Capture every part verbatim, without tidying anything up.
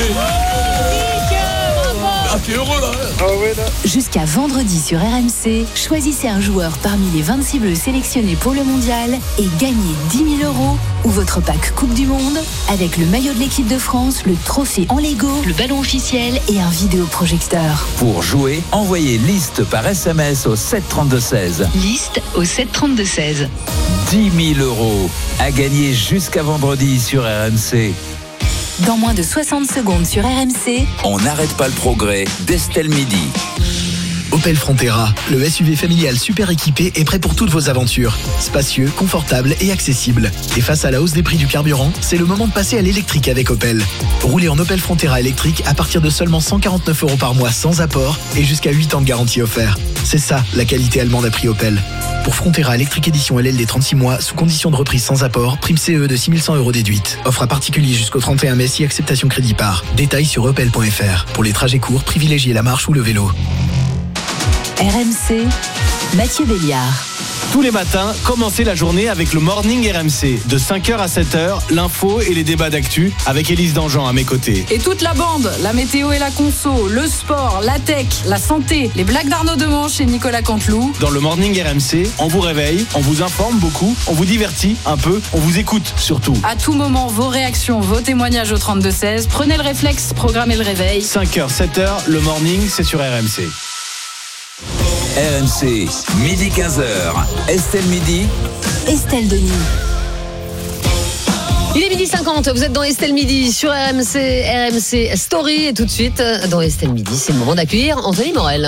gagné. Ah, t'es heureux là, ah, ouais, là. Jusqu'à vendredi sur R M C, choisissez un joueur parmi les vingt-six bleus sélectionnés pour le mondial et gagnez dix mille euros ou votre pack Coupe du Monde avec le maillot de l'équipe de France, le trophée en Lego, le ballon officiel et un vidéoprojecteur. Pour jouer, envoyez liste par S M S au sept trente-deux seize. Liste au sept trente-deux seize. dix mille euros à gagner jusqu'à vendredi sur R M C. Dans moins de soixante secondes sur R M C, on n'arrête pas le progrès d'Estelle Midi. Opel Frontera, le S U V familial super équipé est prêt pour toutes vos aventures. Spacieux, confortable et accessible. Et face à la hausse des prix du carburant, c'est le moment de passer à l'électrique avec Opel. Roulez en Opel Frontera électrique à partir de seulement cent quarante-neuf euros par mois sans apport et jusqu'à huit ans de garantie offert. C'est ça, la qualité allemande à prix Opel. Pour Frontera électrique édition L L D trente-six mois, sous condition de reprise sans apport, prime C E de six mille cent euros déduite. Offre à particulier jusqu'au trente et un mai si acceptation crédit par. Détails sur opel point f r. Pour les trajets courts, privilégiez la marche ou le vélo. R M C, Mathieu Béliard. Tous les matins, commencez la journée avec le Morning R M C. De cinq heures à sept heures, l'info et les débats d'actu avec Élise Dangean à mes côtés. Et toute la bande, la météo et la conso, le sport, la tech, la santé, les blagues d'Arnaud Demanche et Nicolas Canteloup. Dans le Morning R M C, on vous réveille, on vous informe beaucoup, on vous divertit un peu, on vous écoute surtout. À tout moment, vos réactions, vos témoignages au trente-deux seize. Prenez le réflexe, programmez le réveil. cinq heures, sept heures, le Morning, c'est sur R M C. R M C, midi quinze heures. Estelle Midi. Estelle Denis. Il est midi cinquante, vous êtes dans Estelle Midi sur R M C, R M C Story. Et tout de suite, dans Estelle Midi, c'est le moment d'accueillir Anthony Morel.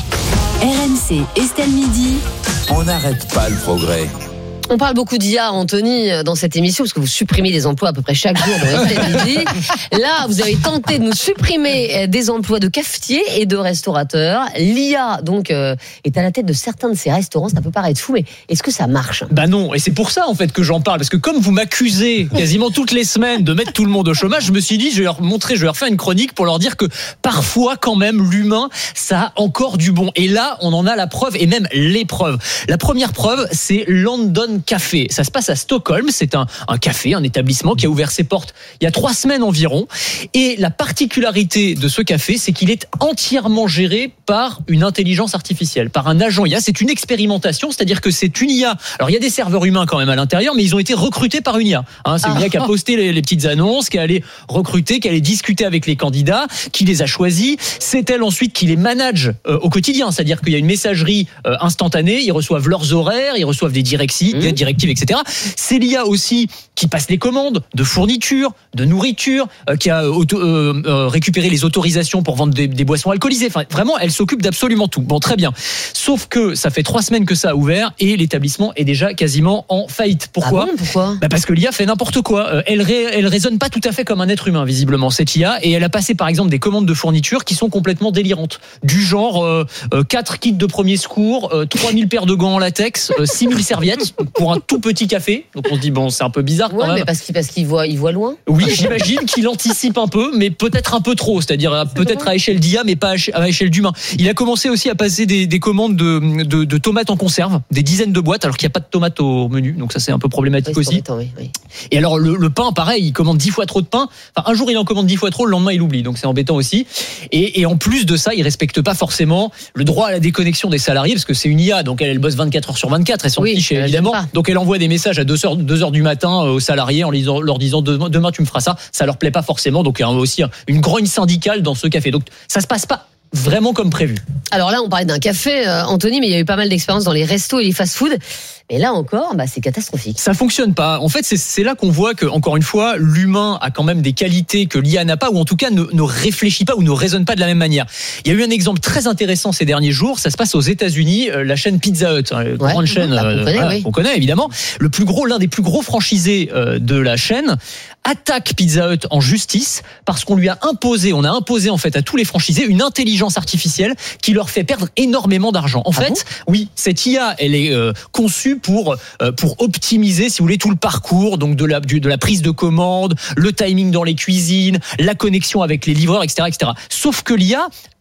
R M C, Estelle Midi. On n'arrête pas le progrès. On parle beaucoup d'I A, Anthony, dans cette émission, parce que vous supprimez des emplois à peu près chaque jour dans Estelle Midi. Là, vous avez tenté de nous supprimer des emplois de cafetiers et de restaurateurs. L'I A, donc, euh, est à la tête de certains de ces restaurants. Ça peut paraître fou, mais est-ce que ça marche ? Bah non, et c'est pour ça, en fait, que j'en parle. Parce que comme vous m'accusez quasiment toutes les semaines de mettre tout le monde au chômage, je me suis dit, je vais leur montrer, je vais leur faire une chronique pour leur dire que parfois, quand même, l'humain, ça a encore du bon. Et là, on en a la preuve, et même les preuves. La première preuve, c'est London Café. Ça se passe à Stockholm. C'est un, un café, un établissement qui a ouvert ses portes il y a trois semaines environ. Et la particularité de ce café, c'est qu'il est entièrement géré par une intelligence artificielle, par un agent I A. C'est une expérimentation, c'est-à-dire que c'est une I A. Alors, il y a des serveurs humains quand même à l'intérieur, mais ils ont été recrutés par une I A. Hein, c'est une I A qui a posté les, les petites annonces, qui allait recruter, qui allait discuter avec les candidats, qui les a choisis. C'est elle ensuite qui les manage euh, au quotidien. C'est-à-dire qu'il y a une messagerie euh, instantanée, ils reçoivent leurs horaires, ils reçoivent des directives, mmh. des directives, et cetera. C'est l'I A aussi qui passe les commandes de fourniture, de nourriture, euh, qui a auto, euh, euh, récupéré les autorisations pour vendre des, des boissons alcoolisées. Enfin, vraiment, elle s'occupe d'absolument tout. Bon, très bien. Sauf que ça fait trois semaines que ça a ouvert et l'établissement est déjà quasiment en faillite. Pourquoi ? Ah bon, pourquoi ? Bah parce que l'I A fait n'importe quoi. Euh, elle, ré, elle raisonne pas tout à fait comme un être humain, visiblement, cette I A. Et elle a passé, par exemple, des commandes de fourniture qui sont complètement délirantes. Du genre euh, euh, quatre kits de premier secours, euh, trois mille paires de gants en latex, euh, six mille serviettes pour un tout petit café. Donc on se dit, bon, c'est un peu bizarre quand ouais, même. Mais parce qu'il, parce qu'il voit, il voit loin. Oui, j'imagine qu'il anticipe un peu, mais peut-être un peu trop. C'est-à-dire c'est peut-être vrai. À échelle d'I A, mais pas à échelle d'humain. Il a commencé aussi à passer des, des commandes de, de, de tomates en conserve, des dizaines de boîtes, alors qu'il n'y a pas de tomates au menu. Donc ça, c'est un peu problématique oui, aussi. Oui, oui. Et alors, le, le pain, pareil, il commande dix fois trop de pain. Enfin, un jour, il en commande dix fois trop, le lendemain, il oublie. Donc c'est embêtant aussi. Et, et en plus de ça, il respecte pas forcément le droit à la déconnexion des salariés, parce que c'est une I A, donc elle, elle bosse vingt-quatre heures sur vingt-quatre, elle s'en oui, fiche évidemment. Donc elle envoie des messages à deux heures du matin aux salariés en leur disant demain, demain tu me feras ça. Ça leur plaît pas forcément. Donc il y a aussi une grogne syndicale dans ce café. Donc ça se passe pas vraiment comme prévu. Alors là, on parlait d'un café, euh, Anthony, mais il y a eu pas mal d'expériences dans les restos et les fast-food. Mais là encore, bah, c'est catastrophique. Ça fonctionne pas. En fait, c'est, c'est là qu'on voit que, encore une fois, l'humain a quand même des qualités que l'I A n'a pas, ou en tout cas ne, ne réfléchit pas ou ne raisonne pas de la même manière. Il y a eu un exemple très intéressant ces derniers jours. Ça se passe aux États-Unis, euh, la chaîne Pizza Hut, hein, grande ouais, chaîne bah, qu'on connaît, euh, oui. qu'on connaît évidemment. Le plus gros, l'un des plus gros franchisés euh, de la chaîne attaque Pizza Hut en justice parce qu'on lui a imposé, on a imposé en fait à tous les franchisés une intelligence artificielle qui leur fait perdre énormément d'argent. En ah fait, bon oui, cette I A, elle est euh, conçue pour euh, pour optimiser, si vous voulez, tout le parcours, donc de la du, de la prise de commande, le timing dans les cuisines, la connexion avec les livreurs, et cetera, et cetera. Sauf que l'I A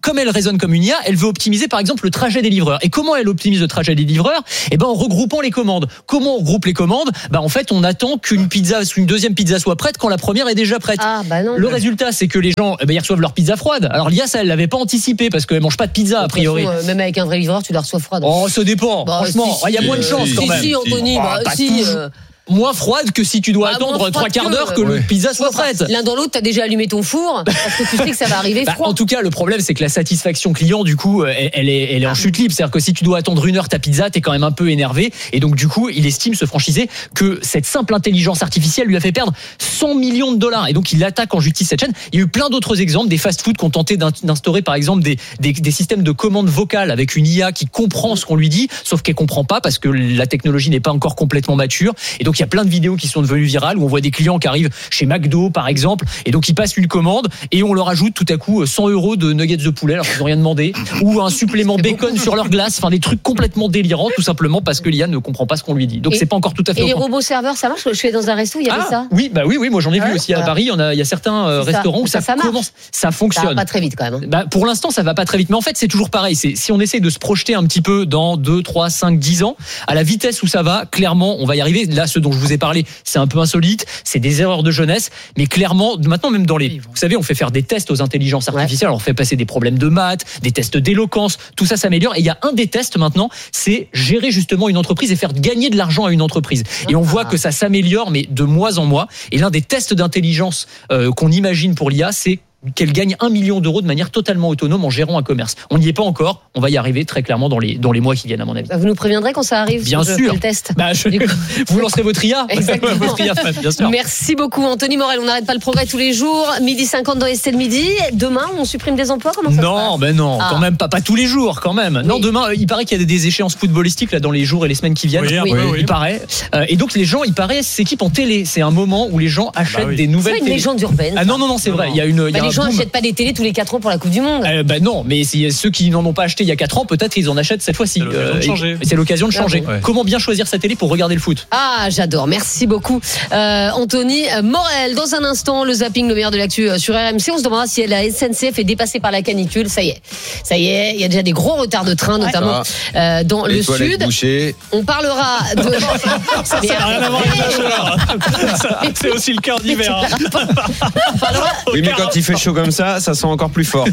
comme elle raisonne comme une I A, elle veut optimiser par exemple le trajet des livreurs. Et comment elle optimise le trajet des livreurs ? Eh ben en regroupant les commandes. Comment on regroupe les commandes ? Ben en fait, on attend qu'une pizza, une deuxième pizza soit prête quand la première est déjà prête. Ah bah non. Le résultat, c'est que les gens, eh ben, ils reçoivent leur pizza froide. Alors l'I A, ça, elle l'avait pas anticipé parce qu'elle mange pas de pizza a priori. Façon, euh, même avec un vrai livreur, tu la reçois froide. Oh, ça dépend. Bah, Franchement, il si, y a moins de si, chance si, quand si, même. Si, Anthony, Oh, bah, pas si. toujours. euh, Moins froide que si tu dois Bah, attendre moins trois froide quarts que, d'heure que ouais. le pizza soit Enfin, prête. L'un dans l'autre, t'as déjà allumé ton four parce que tu sais que ça va arriver Bah, froid. en tout cas, le problème, c'est que la satisfaction client, du coup, elle, elle est, elle est en chute libre. C'est-à-dire que si tu dois attendre une heure ta pizza, t'es quand même un peu énervé. Et donc, du coup, il estime, ce franchisé, que cette simple intelligence artificielle lui a fait perdre cent millions de dollars. Et donc, il attaque en justice cette chaîne. Il y a eu plein d'autres exemples, des fast-food qui ont tenté d'instaurer, par exemple, des, des, des systèmes de commande vocale avec une I A qui comprend ce qu'on lui dit, sauf qu'elle comprend pas parce que la technologie n'est pas encore complètement mature. Et donc, il y a plein de vidéos qui sont devenues virales où on voit des clients qui arrivent chez McDo, par exemple, et donc ils passent une commande et on leur ajoute tout à coup cent euros de nuggets de poulet alors qu'ils n'ont rien demandé, ou un supplément bacon sur leur glace, enfin des trucs complètement délirants, tout simplement parce que l'I A ne comprend pas ce qu'on lui dit. Donc Et- c'est pas encore tout à fait. Et au les point. robots serveurs, ça marche ? Je suis dans un resto, il y avait Ah, ça. oui, bah oui, oui, moi j'en ai vu Ouais, aussi à voilà. Paris. Il y en a, il y a certains euh, C'est ça. restaurants où Ça, ça, ça marche. commence, ça Ça va fonctionne. pas très vite quand même. hein. Bah, pour l'instant, ça va pas très vite. Mais en fait, c'est toujours pareil. C'est, si on essaye de se projeter un petit peu dans deux, trois, cinq, dix ans, à la vitesse où ça va, clairement, on va y arriver. Là, ce dont je vous ai parlé, c'est un peu insolite. C'est des erreurs de jeunesse. Mais clairement, maintenant, même dans les, vous savez, on fait faire des tests aux intelligences artificielles. Alors, on fait passer des problèmes de maths, des tests d'éloquence. Tout ça s'améliore. Et il y a un des tests maintenant, c'est gérer justement une entreprise et faire gagner de l'argent à une entreprise. Et on voit que ça s'améliore, mais de mois en mois. Et l'un des tests d'intelligence euh, qu'on imagine pour l'I A, c'est qu'elle gagne un million d'euros de manière totalement autonome en gérant un commerce. On n'y est pas encore, on va y arriver très clairement dans les, dans les mois qui viennent à mon avis. Bah, Vous nous préviendrez quand ça arrive. Bien je sûr. fais le test. Bah, je- Du coup- vous lancerez votre I A. Exactement. Votre I A, bien sûr. Merci beaucoup Anthony Morel, on n'arrête pas le progrès tous les jours. Midi cinquante dans Estelle Midi. Demain, on supprime des emplois, comment ça se Non, passe ben non, Ah. quand même pas, pas tous les jours, quand même. Non, demain, euh, il paraît qu'il y a des échéances footballistiques là dans les jours et les semaines qui viennent. Oui, Oui. oui, oui. Il paraît. Euh, et donc les gens, il paraît, s'équipent en télé. C'est un moment où les gens achètent oui. des C'est nouvelles pas une télé. légende urbaine. Ah non, non, non, c'est Non, vrai. non. Il y a une, il y Bah, a les un gens boom. n'achètent pas des télés tous les quatre ans pour la Coupe du Monde. Euh, bah non, mais si, ceux qui n'en ont pas acheté il y a quatre ans, peut-être ils en achètent cette fois-ci. C'est l'occasion de changer. et- C'est l'occasion de Ah changer. bon. Ouais. Comment bien choisir sa télé pour regarder le foot? Ah, j'adore. Merci beaucoup, euh, Anthony Morel. Dans un instant, le zapping, le meilleur de l'actu euh, sur R M C. On se demandera si la S N C F est dépassée par la canicule. Ça y est, ça y est. Il y a déjà des gros retards de train, notamment euh, dans Les le toilettes sud. bouchées. On parlera de. Ça n'a rien à voir avec la chaleur. Ça, c'est aussi le cœur d'hiver. hein. On parlera, Oui, mais quand il fait chaud comme ça, ça sent encore plus fort.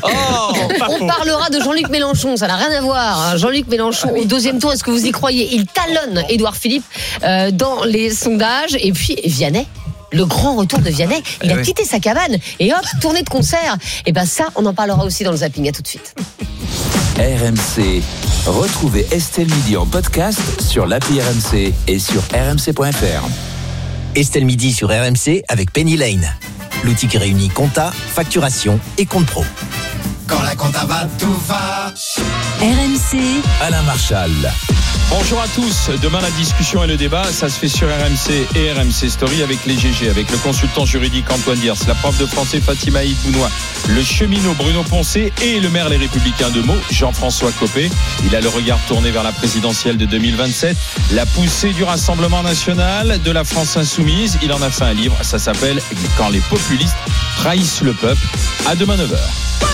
on parlera de Jean-Luc Mélenchon. Ça n'a rien à voir. hein. Jean-Luc Mélenchon au deuxième tour. Est-ce que vous y croyez? Il talonne Édouard Philippe euh, dans les sondages. Et puis Vianney. Le grand retour de Vianney. Il Eh a oui. quitté sa cabane et hop, tournée de concert. Et ben ça, on en parlera aussi dans le zapping. À tout de suite. R M C. Retrouvez Estelle Midi en podcast sur l'appli R M C et sur r m c point f r. Estelle Midi sur R M C avec Penny Lane. L'outil qui réunit compta, facturation et compte pro. Quand la compta va, tout va. R M C, Alain Marchal. Bonjour à tous. Demain, la discussion et le débat, ça se fait sur R M C et R M C Story avec les G G, avec le consultant juridique Antoine Diers, la prof de français Fatima Ibounois, le cheminot Bruno Poncé et le maire Les Républicains de Meaux, Jean-François Copé. Il a le regard tourné vers la présidentielle de deux mille vingt-sept, la poussée du Rassemblement national, de la France insoumise. Il en a fait un livre, ça s'appelle « Quand les populistes trahissent le peuple ». À demain neuf heures.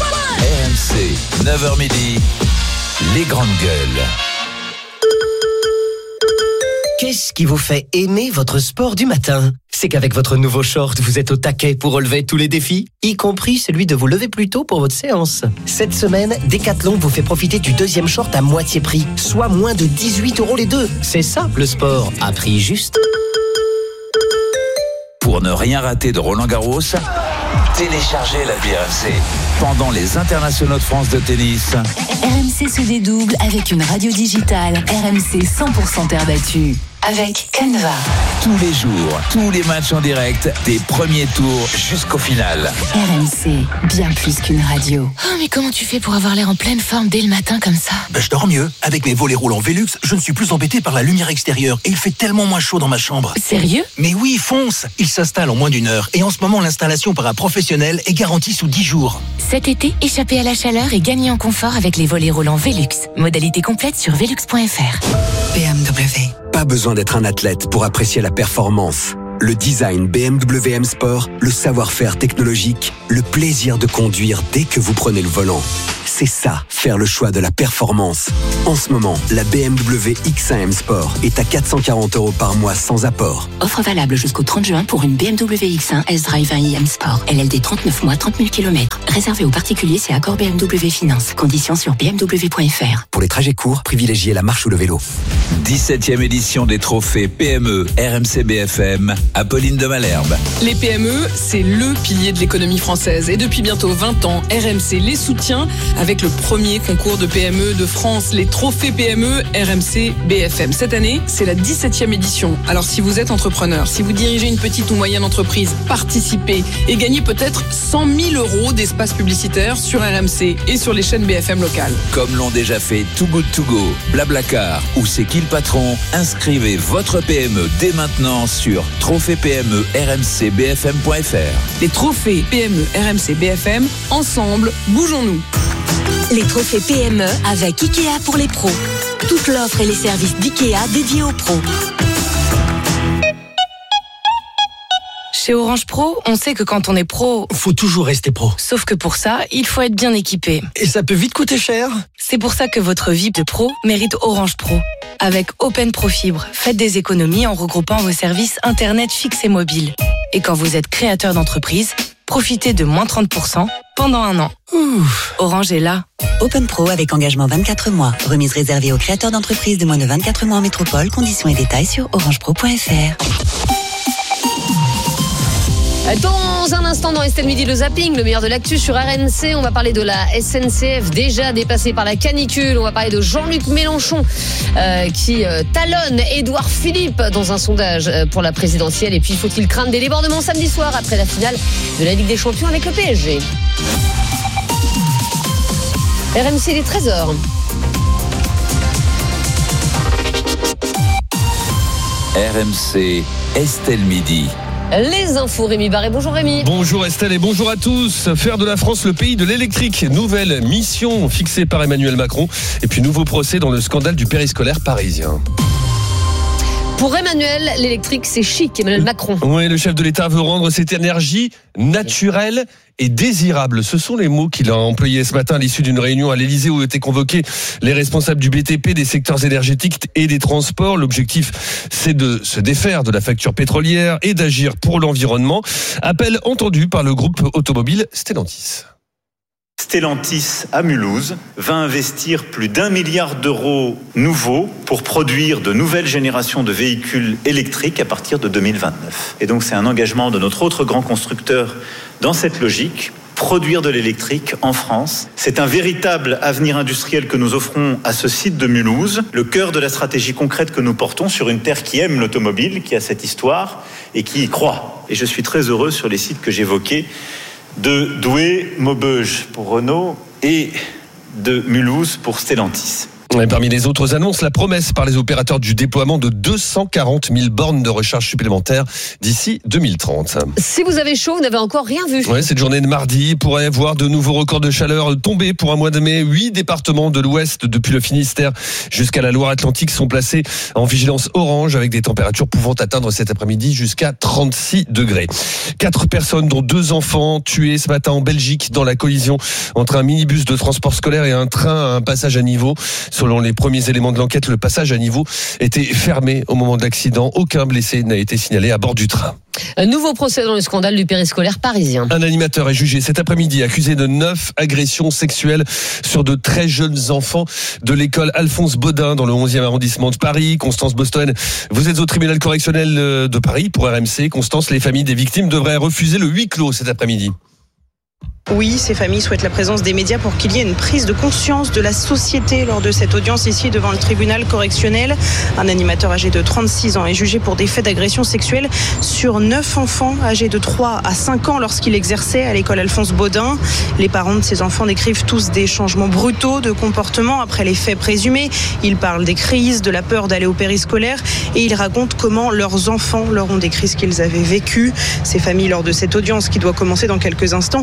R M C, neuf heures midi. Les grandes gueules. Qu'est-ce qui vous fait aimer votre sport du matin? C'est qu'avec votre nouveau short, vous êtes au taquet pour relever tous les défis, y compris celui de vous lever plus tôt pour votre séance. Cette semaine, Decathlon vous fait profiter du deuxième short à moitié prix, soit moins de dix-huit euros les deux. C'est ça, le sport, à prix juste. Pour ne rien rater de Roland Garros, téléchargez l'appli R M C. Pendant les internationaux de France de tennis, R M C se dédouble avec une radio digitale R M C cent pour cent terre battue. Avec Canva. tous les jours, tous les matchs en direct, des premiers tours jusqu'au final. R M C, bien plus qu'une radio. Oh, mais comment tu fais pour avoir l'air en pleine forme dès le matin comme ça? Ben, je dors mieux. Avec mes volets roulants Velux, je ne suis plus embêté par la lumière extérieure et il fait tellement moins chaud dans ma chambre. Sérieux? Mais oui, fonce! Il s'installe en moins d'une heure et en ce moment, l'installation par un professionnel est garantie sous dix jours. Cet été, échappez à la chaleur et gagnez en confort avec les volets roulants Velux. Modalité complète sur velux point f r. B M W. Pas besoin d'être un athlète pour apprécier la performance. Le design B M W M Sport, le savoir-faire technologique, le plaisir de conduire dès que vous prenez le volant. c'est ça, faire le choix de la performance. En ce moment, la B M W X un M Sport est à quatre cent quarante euros par mois sans apport. Offre valable jusqu'au trente juin pour une B M W X un S-Drive un i M Sport. L L D trente-neuf mois, trente mille kilomètres. Réservé aux particuliers, c'est accord B M W Finance. Conditions sur b m w point f r. Pour les trajets courts, privilégiez la marche ou le vélo. dix-septième édition des trophées P M E R M C B F M, Apolline de Malherbe. Les P M E, c'est le pilier de l'économie française. Et depuis bientôt vingt ans, R M C les soutient avec le premier concours de P M E de France, les trophées P M E R M C B F M. Cette année, c'est la dix-septième édition. Alors si vous êtes entrepreneur, si vous dirigez une petite ou moyenne entreprise, participez et gagnez peut-être cent mille euros d'espace publicitaire sur R M C et sur les chaînes B F M locales. Comme l'ont déjà fait Too Good To Go, Blablacar ou C'est qui le patron, inscrivez votre P M E dès maintenant sur trophée P M E R M C B F M point F R. Les trophées P M E R M C B F M, ensemble, bougeons-nous. Les trophées P M E avec Ikea pour les pros. Toute l'offre et les services d'Ikea dédiés aux pros. Chez Orange Pro, on sait que quand on est pro, faut toujours rester pro. Sauf que pour ça, il faut être bien équipé. Et ça peut vite coûter cher. C'est pour ça que votre vie de pro mérite Orange Pro. Avec Open Pro Fibre, faites des économies en regroupant vos services Internet fixe et mobile. Et quand vous êtes créateur d'entreprise, profitez de moins trente pour cent pendant un an. Ouf. Orange est là. Open Pro avec engagement vingt-quatre mois. Remise réservée aux créateurs d'entreprises de moins de vingt-quatre mois en métropole. Conditions et détails sur orange pro point f r. Dans un instant, dans Estelle Midi, le zapping, le meilleur de l'actu sur R M C. On va parler de la S N C F déjà dépassée par la canicule. On va parler de Jean-Luc Mélenchon euh, qui euh, talonne Édouard Philippe dans un sondage euh, pour la présidentielle. Et puis, faut-il craindre des débordements samedi soir après la finale de la Ligue des Champions avec le P S G? R M C, les treize heures. R M C, Estelle Midi. Les infos, Rémi Barré. Bonjour Rémi. Bonjour Estelle et bonjour à tous. Faire de la France le pays de l'électrique. Nouvelle mission fixée par Emmanuel Macron. Et puis nouveau procès dans le scandale du périscolaire parisien. Pour Emmanuel, l'électrique, c'est chic, Emmanuel Macron. Oui, le chef de l'État veut rendre cette énergie naturelle et désirable. Ce sont les mots qu'il a employés ce matin à l'issue d'une réunion à l'Élysée où étaient convoqués les responsables du B T P, des secteurs énergétiques et des transports. L'objectif, c'est de se défaire de la facture pétrolière et d'agir pour l'environnement. Appel entendu par le groupe automobile Stellantis. Stellantis à Mulhouse va investir plus d'un milliard d'euros nouveaux pour produire de nouvelles générations de véhicules électriques à partir de deux mille vingt-neuf. Et donc c'est un engagement de notre autre grand constructeur dans cette logique. Produire de l'électrique en France, c'est un véritable avenir industriel que nous offrons à ce site de Mulhouse, le cœur de la stratégie concrète que nous portons sur une terre qui aime l'automobile, qui a cette histoire et qui y croit. Et je suis très heureux sur les sites que j'évoquais, de Douai, Maubeuge pour Renault et de Mulhouse pour Stellantis. Et parmi les autres annonces, la promesse par les opérateurs du déploiement de deux cent quarante mille bornes de recharge supplémentaires d'ici deux mille trente. Si vous avez chaud, vous n'avez encore rien vu. Ouais, cette journée de mardi pourrait voir de nouveaux records de chaleur tomber pour un mois de mai. Huit départements de l'Ouest, depuis le Finistère jusqu'à la Loire-Atlantique, sont placés en vigilance orange avec des températures pouvant atteindre cet après-midi jusqu'à trente-six degrés. Quatre personnes, dont deux enfants, tués ce matin en Belgique dans la collision entre un minibus de transport scolaire et un train à un passage à niveau. Selon les premiers éléments de l'enquête, le passage à niveau était fermé au moment de l'accident. Aucun blessé n'a été signalé à bord du train. Un nouveau procès dans le scandale du périscolaire parisien. Un animateur est jugé cet après-midi, accusé de neuf agressions sexuelles sur de très jeunes enfants de l'école Alphonse Baudin dans le onzième arrondissement de Paris. Constance Boston, vous êtes au tribunal correctionnel de Paris pour R M C. Constance, les familles des victimes devraient refuser le huis clos cet après-midi. Oui, ces familles souhaitent la présence des médias pour qu'il y ait une prise de conscience de la société lors de cette audience ici devant le tribunal correctionnel. Un animateur âgé de trente-six ans est jugé pour des faits d'agression sexuelle sur neuf enfants âgés de trois à cinq ans lorsqu'il exerçait à l'école Alphonse Baudin. Les parents de ces enfants décrivent tous des changements brutaux de comportement après les faits présumés. Ils parlent des crises, de la peur d'aller au périscolaire et ils racontent comment leurs enfants leur ont décrit ce qu'ils avaient vécu. Ces familles, lors de cette audience qui doit commencer dans quelques instants, elles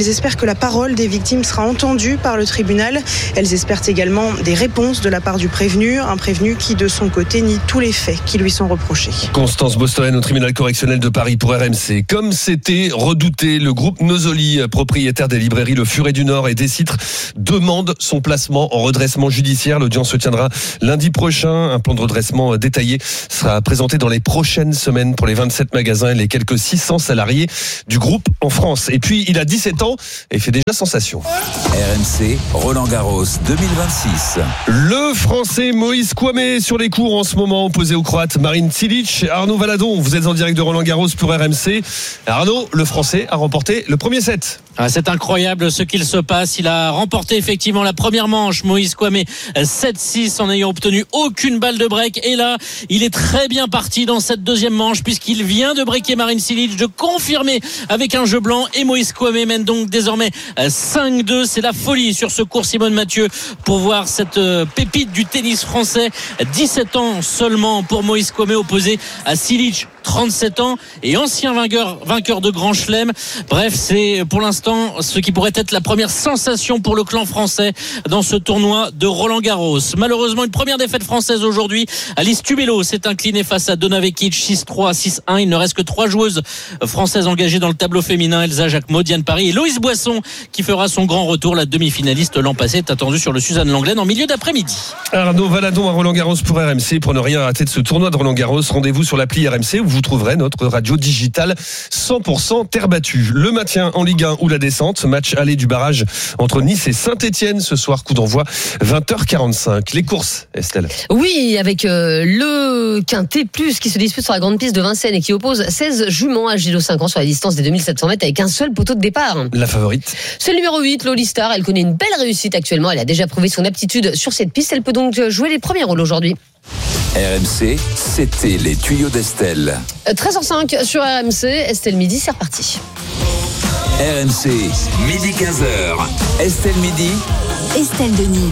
elles espèrent que la parole des victimes sera entendue par le tribunal. Elles espèrent également des réponses de la part du prévenu, un prévenu qui de son côté nie tous les faits qui lui sont reprochés. Constance Bostoen au tribunal correctionnel de Paris pour R M C. Comme c'était redouté, le groupe Nosoli, propriétaire des librairies Le Furet du Nord et des Citres, demande son placement en redressement judiciaire. L'audience se tiendra lundi prochain. Un plan de redressement détaillé sera présenté dans les prochaines semaines pour les vingt-sept magasins et les quelques six cents salariés du groupe en France. Et puis, il a dix-sept ans et fait déjà sensation. R M C, Roland-Garros deux mille vingt-six. Le Français Moïse Kouamé sur les cours en ce moment, opposé au Croate Marin Cilic. Arnaud Valadon, vous êtes en direct de Roland-Garros pour R M C. Arnaud, le Français a remporté le premier set. Ah, c'est incroyable ce qu'il se passe. Il a remporté effectivement la première manche, Moïse Kouamé, sept six, en n'ayant obtenu aucune balle de break. Et là, il est très bien parti dans cette deuxième manche puisqu'il vient de breaker Marin Cilic, de confirmer avec un jeu blanc. Et Moïse Kouamé mène donc désormais cinq deux. C'est la folie sur ce court, Simone Mathieu, pour voir cette pépite du tennis français. dix-sept ans seulement pour Moïse Kouamé, opposé à Cilic, trente-sept ans, et ancien vainqueur, vainqueur de Grand Chelem. Bref, c'est pour l'instant ce qui pourrait être la première sensation pour le clan français dans ce tournoi de Roland-Garros. Malheureusement, une première défaite française aujourd'hui. Alice Tubello s'est inclinée face à Donna Vekic, six trois, six un. Il ne reste que trois joueuses françaises engagées dans le tableau féminin. Elsa Jacquemot, Diane Paris et Loïse Boisson qui fera son grand retour. La demi-finaliste l'an passé est attendue sur le Suzanne Lenglen en milieu d'après-midi. Arnaud Valadon à Roland-Garros pour R M C. Pour ne rien rater de ce tournoi de Roland-Garros, rendez-vous sur l'appli R M C où vous trouverez notre radio digitale cent pour cent terre battue. Le maintien en Ligue un ou la descente, match aller du barrage entre Nice et Saint-Etienne ce soir, coup d'envoi vingt heures quarante-cinq. Les courses, Estelle. Oui, avec euh, le Quintet Plus qui se dispute sur la grande piste de Vincennes et qui oppose seize juments âgés de cinq ans sur la distance des deux mille sept cents mètres avec un seul poteau de départ. La favorite, c'est le numéro huit, Loli Star. Elle connaît une belle réussite actuellement. Elle a déjà prouvé son aptitude sur cette piste. Elle peut donc jouer les premiers rôles aujourd'hui. R M C, c'était les tuyaux d'Estelle. treize heures cinq sur R M C. Estelle Midi, c'est reparti. R M C, midi quinze heures. Estelle Midi. Estelle Denis.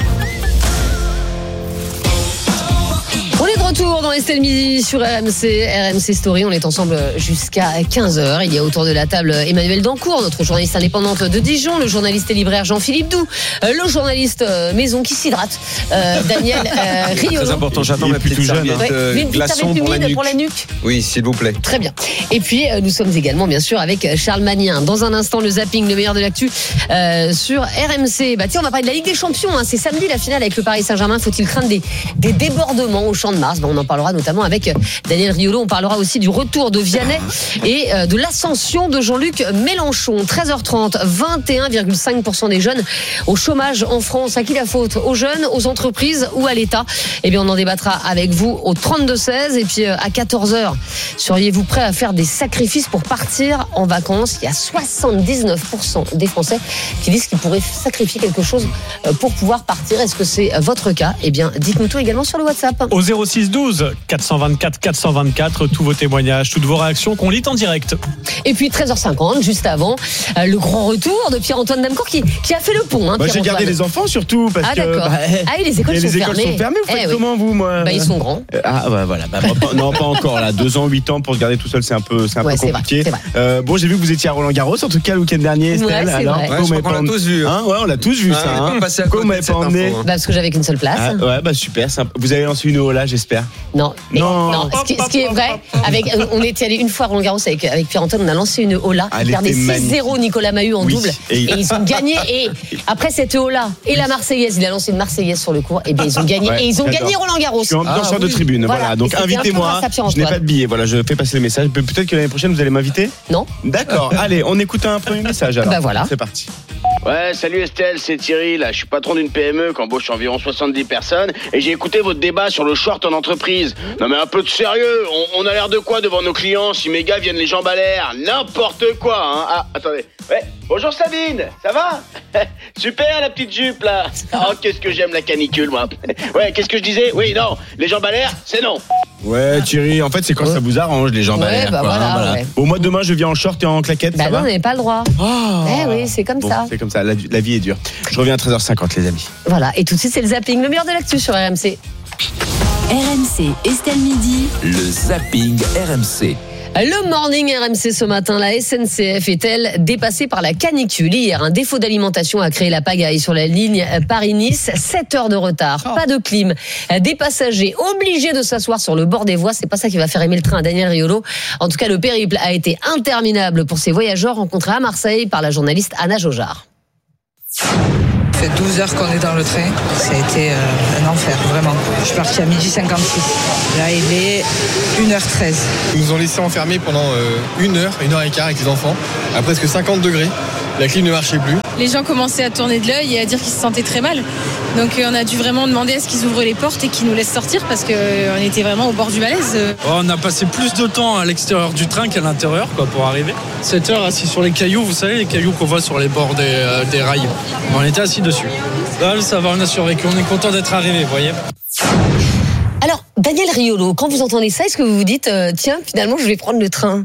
On est de retour dans Estelle Midi sur R M C, R M C Story. On est ensemble jusqu'à quinze heures. Il y a autour de la table Emmanuel Dancourt, notre journaliste indépendante de Dijon, le journaliste et libraire Jean-Philippe Doux, le journaliste maison qui s'hydrate, euh, Daniel euh, Riolo. Très important, j'attends ma petite serviette ouais. euh, glaçon pour la, pour la nuque. Oui, s'il vous plaît. Très bien. Et puis, nous sommes également, bien sûr, avec Charles Magnien. Dans un instant, le zapping, le meilleur de l'actu euh, sur R M C. Bah, tiens, on va parler de la Ligue des Champions. Hein. C'est samedi la finale avec le Paris Saint-Germain. Faut-il craindre des, des débordements au Champ de Mars? Bah, on en parlera notamment avec Daniel Riolo. On parlera aussi du retour de Vianney et euh, de l'ascension de Jean-Luc Mélenchon. treize heures trente, vingt et un virgule cinq pour cent des jeunes au chômage en France. À qui la faute? Aux jeunes, aux entreprises ou à l'État? Eh bien, on en débattra avec vous au trente-deux seize. Et puis, euh, à quatorze heures, seriez-vous prêt à faire des sacrifices pour partir en vacances? Il y a soixante-dix-neuf pour cent des Français qui disent qu'ils pourraient sacrifier quelque chose pour pouvoir partir. Est-ce que c'est votre cas? Eh bien, dites-nous tout également sur le WhatsApp. Au zéro six douze quatre cent vingt-quatre quatre cent vingt-quatre, tous vos témoignages, toutes vos réactions qu'on lit en direct. Et puis treize heures cinquante, juste avant, euh, le grand retour de Pierre-Antoine Damcourt qui, qui a fait le pont. Hein, bah, j'ai gardé les enfants surtout parce ah, que. D'accord. Bah, ah oui, les écoles, les sont, écoles fermées. sont fermées. Vous faites eh, comment oui. vous, moi? Bah, ils sont grands. Ah bah voilà. Bah, pas, non, pas encore là. Deux ans, huit ans pour se garder tout seul, c'est un peu, c'est un ouais, peu compliqué. C'est vrai, c'est vrai. Euh, bon, j'ai vu que vous étiez à Roland-Garros, en tout cas le week-end dernier, Estelle. Ouais, alors, vrai. ouais, on je crois qu'on l'a tous vu. Hein, ouais, on l'a tous vu ah, ça. Hein. Comment m'avez pas emmené? Bah, parce que j'avais qu'une seule place. Ah, ouais, bah super. Sympa. Vous avez lancé une haut là, j'espère. Non. Non. non. Ce, qui, ce qui est vrai, avec, on était allé une fois à Roland-Garros avec, avec Pierre-Antoine, on a lancé une haut là. Ah, il perdait six zéro Nicolas Mahut en oui. double. Et, et ils ont gagné. Et après cette haut là et la Marseillaise, il a lancé une Marseillaise sur le cours. Et bien ils ont gagné. Ouais, et ils ont j'adore. gagné Roland-Garros. Je suis ambianceur ah, de oui. tribune. Voilà. voilà. Donc invitez-moi. Je n'ai pas de billet. Voilà, je fais passer le message. Peut-être que l'année prochaine vous allez m'inviter. Non. D'accord. Allez, on écoute un premier message alors. Bah voilà. C'est parti. Ouais, salut Estelle, c'est Thierry, là, je suis patron d'une P M E qui embauche environ soixante-dix personnes et j'ai écouté votre débat sur le short en entreprise. Non mais un peu de sérieux, on, on a l'air de quoi devant nos clients si mes gars viennent les jambes à l'air? N'importe quoi, hein. Ah, attendez. Ouais, bonjour Sabine, ça va? Super la petite jupe là. Oh, qu'est-ce que j'aime la canicule moi. Ouais, qu'est-ce que je disais? Oui, non, les jambes à l'air, c'est non. Ouais Thierry, en fait c'est quand ouais. ça vous arrange les jambes ouais, à l'air. Bah quoi, voilà, hein, voilà. Ouais. Au mois de demain je viens en short et en claquette. Bah ça non, va on n'avait pas le droit. Oh. Eh oui, c'est comme bon, ça. C'est comme ça, la, la vie est dure. Je reviens à treize heures cinquante les amis. Voilà, et tout de suite c'est le zapping, le meilleur de l'actu sur R M C. R M C, Estelle Midi. Le zapping R M C. Le morning R M C ce matin, la S N C F est-elle dépassée par la canicule? Hier, un défaut d'alimentation a créé la pagaille sur la ligne Paris-Nice. sept heures de retard, pas de clim, des passagers obligés de s'asseoir sur le bord des voies. C'est pas ça qui va faire aimer le train à Daniel Riolo. En tout cas, le périple a été interminable pour ces voyageurs rencontrés à Marseille par la journaliste Anna Jaujard. Ça fait douze heures qu'on est dans le train. Ça a été euh, un enfer, vraiment. Je suis partie à midi cinquante-six. Là, il est une heure treize. Ils nous ont laissé enfermer pendant euh, une heure, une heure et quart avec les enfants, à presque cinquante degrés. La clim ne marchait plus. Les gens commençaient à tourner de l'œil et à dire qu'ils se sentaient très mal. Donc euh, on a dû vraiment demander à ce qu'ils ouvrent les portes et qu'ils nous laissent sortir parce qu'on euh, était vraiment au bord du malaise. Oh, on a passé plus de temps à l'extérieur du train qu'à l'intérieur quoi, pour arriver. sept heures assis sur les cailloux, vous savez, les cailloux qu'on voit sur les bords des, euh, des rails. On était assis dessus. Là, ça va, on a survécu. On est content d'être arrivé, vous voyez. Alors, Daniel Riolo, quand vous entendez ça, est-ce que vous vous dites, euh, tiens, finalement, je vais prendre le train?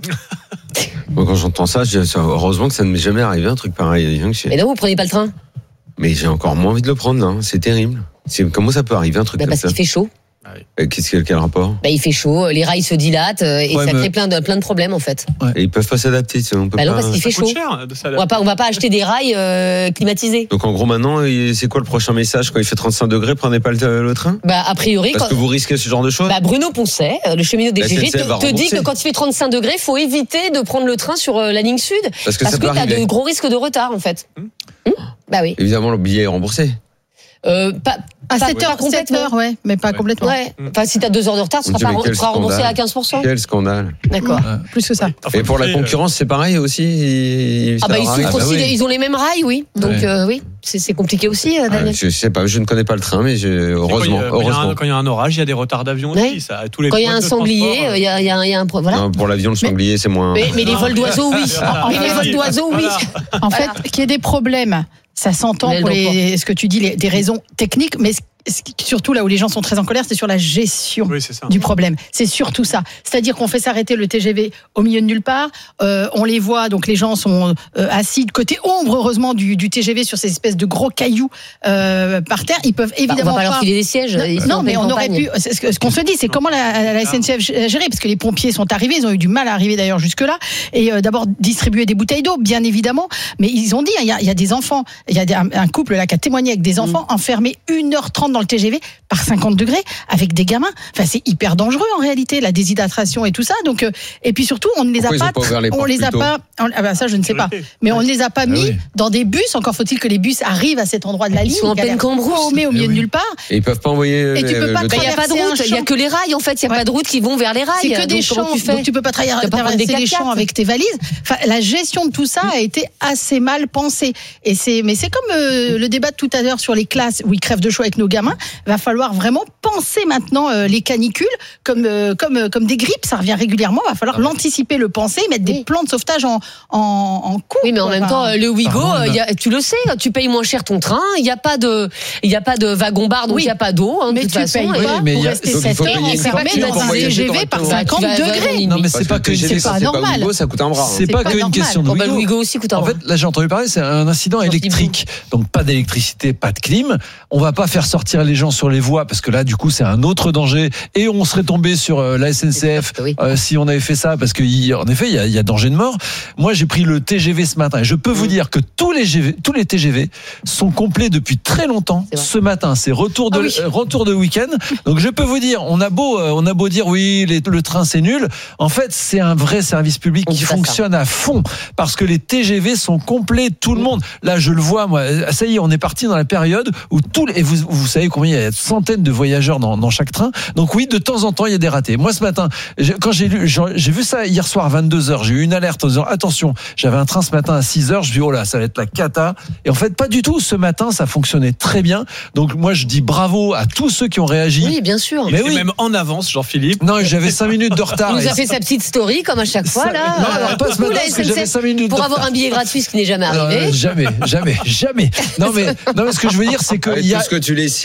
Moi, quand j'entends ça, je, heureusement que ça ne m'est jamais arrivé un truc pareil. Mais non, vous prenez pas le train? Mais j'ai encore moins envie de le prendre, là. C'est terrible. C'est, comment ça peut arriver un truc bah comme parce ça? Parce qu'il fait chaud. Qu'est-ce qu'il y a, quel rapport? Bah, il fait chaud, les rails se dilatent et ouais, ça mais... crée plein de, plein de problèmes en fait. Ouais. Et ils peuvent pas s'adapter. On peut bah non, pas... parce qu'il fait chaud. On va pas, on va pas acheter des rails euh, climatisés. Donc en gros maintenant, c'est quoi le prochain message quand il fait trente-cinq degrés? Prenez pas le, le train? Bah a priori. Parce quand... que vous risquez ce genre de choses. Bah Bruno Poncet, le cheminot des G G, te, te dit que quand il fait trente-cinq degrés, faut éviter de prendre le train sur la ligne sud parce que, parce que t'as de gros risques de retard en fait. Hum hum bah oui. Évidemment, le billet est remboursé. Euh, pas, à sept heures, sept heures, ouais, mais pas ouais. complètement. Ouais. Enfin, si t'as deux heures de retard, tu seras, pas, tu seras remboursé à quinze pour cent. Quel scandale. D'accord. Ouais. Plus que ça. Et pour la concurrence, c'est pareil aussi. Ils, ah bah ils souffrent ah bah aussi. oui. Ils ont les mêmes rails, oui. Donc ouais. euh, oui, c'est, c'est compliqué aussi, Daniel. Ouais, je sais pas, je ne connais pas le train, mais je, heureusement. Quand il, y a, heureusement. Quand il y a un orage, il y a des retards d'avion aussi. Ouais. Ça, tous les quand il y a un sanglier, il y a, il y a, il y a un voilà. Non, pour l'avion, le sanglier, mais, c'est moins. Mais, mais les vols d'oiseaux, oui. Mais les vols d'oiseaux, oui. En fait, qu'il y ait des problèmes. Ça s'entend pour les, ce que tu dis, les, des raisons techniques, mais surtout là où les gens sont très en colère, c'est sur la gestion oui, du problème. C'est surtout ça. C'est-à-dire qu'on fait s'arrêter le T G V au milieu de nulle part. Euh, on les voit, donc les gens sont euh, assis de côté ombre, heureusement, du, du T G V sur ces espèces de gros cailloux euh, par terre. Ils peuvent évidemment bah, on va pas leur filer des sièges. Non, non mais on aurait pu. Ce, ce qu'on se dit, c'est comment la, la S N C F gérer, parce que les pompiers sont arrivés, ils ont eu du mal à arriver d'ailleurs jusque-là, et euh, d'abord distribuer des bouteilles d'eau, bien évidemment. Mais ils ont dit, il y a, il y a des enfants, il y a un, un couple là qui a témoigné avec des enfants mmh. enfermés une heure trente dans le T G V par cinquante degrés avec des gamins. Enfin, c'est hyper dangereux en réalité, la déshydratation et tout ça. Donc, euh, et puis surtout, on ne les Pourquoi a pas, pas les on les a pas. On, ah ben ça, je ne sais pas. Mais on ne les a pas mis ah oui. dans des bus. Encore faut-il que les bus arrivent à cet endroit de la ils ligne. Ils sont en pleine cambrousse, au milieu oui. de nulle part. Et ils peuvent pas envoyer. Et tu peux pas Il n'y a pas de route. Il y a que les rails en fait. Il n'y a ouais. pas de route qui vont vers les rails. C'est que des champs. Tu donc tu peux pas traverser les champs avec tes valises. Enfin, la gestion de tout ça a été assez mal pensée. Et c'est, mais c'est comme euh, le débat de tout à l'heure sur les classes où ils crèvent de chaud avec nos gamins. Il va falloir vraiment penser maintenant euh, les canicules comme euh, comme euh, comme des grippes, ça revient régulièrement. Il va falloir ah oui. l'anticiper, le penser, mettre oui. des plans de sauvetage en en, en cours. Oui, mais en quoi, même temps, le Ouigo, euh, y a, tu le sais, tu payes moins cher ton train. Il n'y a pas de il y a pas de wagon bar, donc il oui. n'y a pas d'eau. Hein, mais de toute tu façon, payes pas oui, pour rester sept heures enfermé dans un T G V par cinquante degrés. Non, mais c'est pas que c'est pas normal. Ça coûte un bras. C'est pas qu'une question de Ouigo. Ouigo aussi coûte un bras. En fait, là, j'ai entendu parler, c'est un incident électrique. Donc pas d'électricité, pas de clim. On va pas faire sortir les gens sur les voies parce que là, du coup, c'est un autre danger. Et on serait tombé sur euh, la S N C F oui. euh, si on avait fait ça parce qu'en effet, il y a, y a danger de mort. Moi, j'ai pris le T G V ce matin et je peux mmh. vous dire que tous les, G V, tous les T G V sont complets depuis très longtemps. Ce matin, c'est retour de, ah oui. euh, retour de week-end. Donc, je peux vous dire, on a beau, euh, on a beau dire oui, les, le train c'est nul. En fait, c'est un vrai service public on qui fonctionne ça. à fond parce que les T G V sont complets, tout le monde. Là, je le vois, moi. Ça y est, on est parti dans la période où tout, et vous, vous savez combien il y a de centaines de voyageurs dans, dans chaque train. Donc oui, de temps en temps, il y a des ratés. Moi, ce matin, quand j'ai lu, j'ai vu ça hier soir à vingt-deux heures, j'ai eu une alerte en disant attention, j'avais un train ce matin à six heures, je dis oh là, ça va être la cata. Et en fait, pas du tout. Ce matin, ça fonctionnait très bien. Donc moi, je dis bravo à tous ceux qui ont réagi. Oui, bien sûr. Mais oui. Même en avance, Jean-Philippe. Non, j'avais cinq minutes de retard. Il nous a fait sa petite story, comme à chaque fois, là. Non, alors, pas ce matin, parce que j'avais cinq minutes pour de avoir retard. un billet gratuit, ce qui n'est jamais arrivé. Euh, jamais, jamais, jamais. Non, mais, non, mais ce que je veux dire, c'est que. Avec il y a... tout ce que tu les cires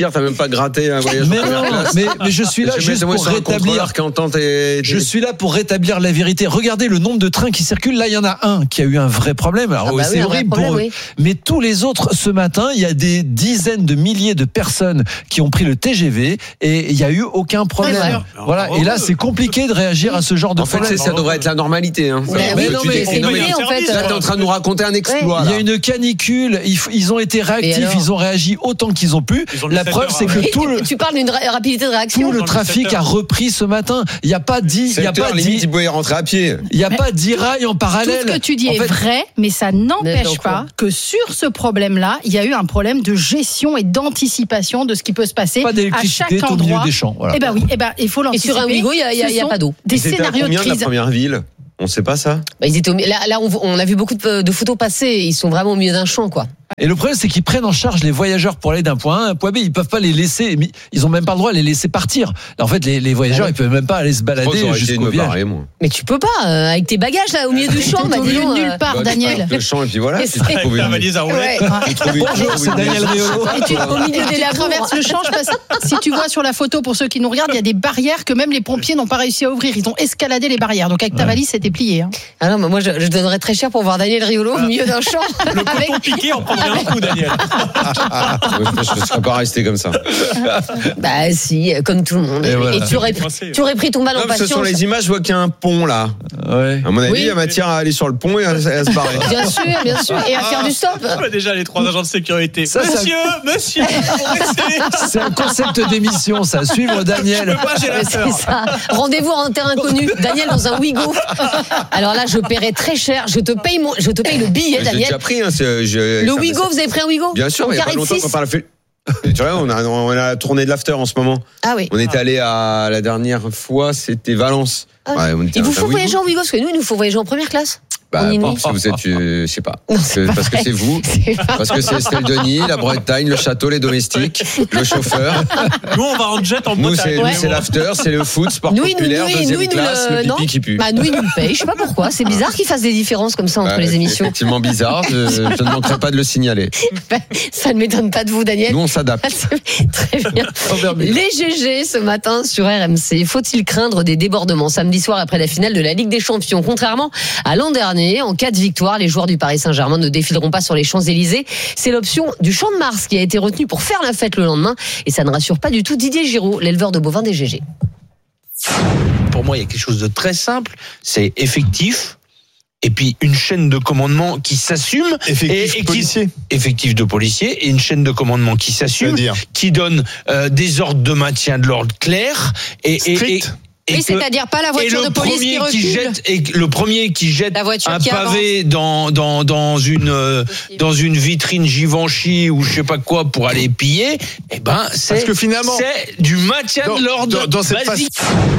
cher, t'as même pas gratté un voyage. Mais non, mais, mais je suis là je juste pour rétablir. Tes... Je suis là pour rétablir la vérité. Regardez le nombre de trains qui circulent. Là, il y en a un qui a eu un vrai problème. Alors, Ah bah c'est oui, un horrible vrai problème, pour eux. oui. Mais tous les autres, ce matin, il y a des dizaines de milliers de personnes qui ont pris le T G V et il n'y a eu aucun problème. Ouais, voilà. Et là, c'est compliqué de réagir à ce genre de En fait, problème. c'est- ça devrait être la normalité. Hein. Mais Mais oui, non, Tu mais dis- c'est non, mais lié, en fait. Là, t'es en train de nous raconter un exploit. Il y là. a une canicule, ils, f- ils ont été Et réactifs, alors ils ont réagi autant qu'ils ont pu. Ils ont mis La sept preuve, heures c'est que à- tout le, Tu parles d'une ra- rapidité de réaction. tout le Dans le trafic secteur. a repris ce matin. Il n'y a pas dix, il y a Sept heures, pas limite, dix, il pouvait y rentrer à pied. il y a Mais pas dix rails en Tout parallèle. ce que tu dis En est fait, vrai, mais ça Mais n'empêche donc, pas que sur ce problème-là, il y a eu un problème de gestion et d'anticipation de ce qui peut se passer pas à d'électricité chaque au milieu endroit. des champs. Voilà. Eh ben oui, eh ben il faut Et l'anticiper. sur un Ouigo, il n'y a, il y a- Ce il y a sont pas d'eau. Des C'était à scénarios de combien de la crise. première ville On sait pas ça. Bah, ils étaient au mi- là, là, on, on a vu beaucoup de, de photos passer. Ils sont vraiment au milieu d'un champ, quoi. Et le problème, c'est qu'ils prennent en charge les voyageurs pour aller d'un point A à un point B. Ils peuvent pas les laisser, ils ont même pas le droit de les laisser partir. En fait, les, les voyageurs, ils peuvent même pas aller se Je crois que balader j'aurais essayé de jusqu'au me village. barrer, moi. Mais tu peux pas, euh, avec tes bagages, là, au milieu du champ, T'es bah, au dis milieu donc, de nulle euh, part, Bah, tu Daniel. parles de champ et puis voilà. Et tu c'est- trouves Avec ta une- valise à roulettes. Ouais. tu trouves une- Bonjour, c'est Daniel Riolo. Et tu, au milieu des Tu labours. traverses le champ, je passe. Si tu vois sur la photo, pour ceux qui nous regardent, il y a des barrières que même les pompiers n'ont pas réussi à ouvrir. Ils ont escaladé les barrières. Donc avec ta valise, c'était plié. Hein. Ah non, mais moi, je, je donnerais très cher pour voir Daniel Riolo au milieu d'un champ. Le Avec- coton piqué en prendrait un coup, Daniel. Je ne serais pas resté comme ça. Bah si, comme tout le monde. Et Et, voilà. tu, aurais, tu aurais pris ton mal en Non, parce que patience. sur les images, je vois qu'il y a un pont là. Ouais. À mon avis, Oui. il y a matière à aller sur le pont et à, à se barrer. Bien sûr, bien sûr. Et à faire du stop. Ouais, déjà, les trois agents de sécurité. Ça, ça- Monsieur, monsieur, vous restez. C'est un concept d'émission, ça. Suivre Daniel. Moi, j'ai la C'est peur. ça. Rendez-vous en terrain inconnu. Daniel dans un Ouigo. Alors là, je paierai très cher. Je te paye mon, je te paye le billet, J'ai Daniel. déjà pris. Hein, c'est- je- Le ça- Ouigo, vous avez pris un Ouigo? Bien sûr, En mais il n'y a pas carré de longtemps six. qu'on parle fait. Tu vois, on a, on a la tournée de l'after en ce moment. Ah oui. On était allé à la dernière fois, c'était Valence. Ah oui. Ouais, on était Il vous dans un faut Ouigo. voyager en Ouigo, parce que nous, il nous faut voyager en première classe. Bah, En parce que vous êtes, euh, je sais pas. C'est pas parce que vrai. c'est vous. C'est pas Parce que c'est Estelle Denis, la Bretagne, le château, les domestiques, le chauffeur. Nous, on va en jet en Nous, c'est Bretagne. nous, c'est l'after, c'est le foot, sport Nous, il nous, populaire, nous, il- deuxième nous, il nous classe, le- le non. pipi qui pue. Bah, nous, il nous le paye. Je sais pas pourquoi. C'est bizarre qu'ils fassent des différences comme ça entre Ouais, les c'est émissions. effectivement bizarre. Je, je ne manquerai pas de le signaler. Ça ne m'étonne pas de vous, Daniel. Nous, on s'adapte. Très bien. Les G G ce matin sur R M C. Faut-il craindre des débordements samedi soir après la finale de la Ligue des Champions? Contrairement à l'an dernier, en cas de victoire, les joueurs du Paris Saint-Germain ne défileront pas sur les Champs-Élysées. C'est l'option du Champ de Mars qui a été retenue pour faire la fête le lendemain. Et ça ne rassure pas du tout Didier Giraud, l'éleveur de bovins des G G. Pour moi, il y a quelque chose de très simple. C'est effectif. Et puis une chaîne de commandement qui s'assume, Effectif et, et qui, policier. effectif de policier, et une chaîne de commandement qui s'assume, C'est-à-dire qui donne euh, des ordres de maintien de l'ordre clairs et, et, et, Strict. et Oui, que- c'est-à-dire pas la et voiture le de police qui premier qui recule. jette et le premier qui jette La voiture un qui pavé dans dans dans une euh, dans une vitrine Givenchy ou je sais pas quoi pour aller piller, eh ben c'est Parce que finalement, c'est du maintien dans- de l'ordre dans- dans cette basique.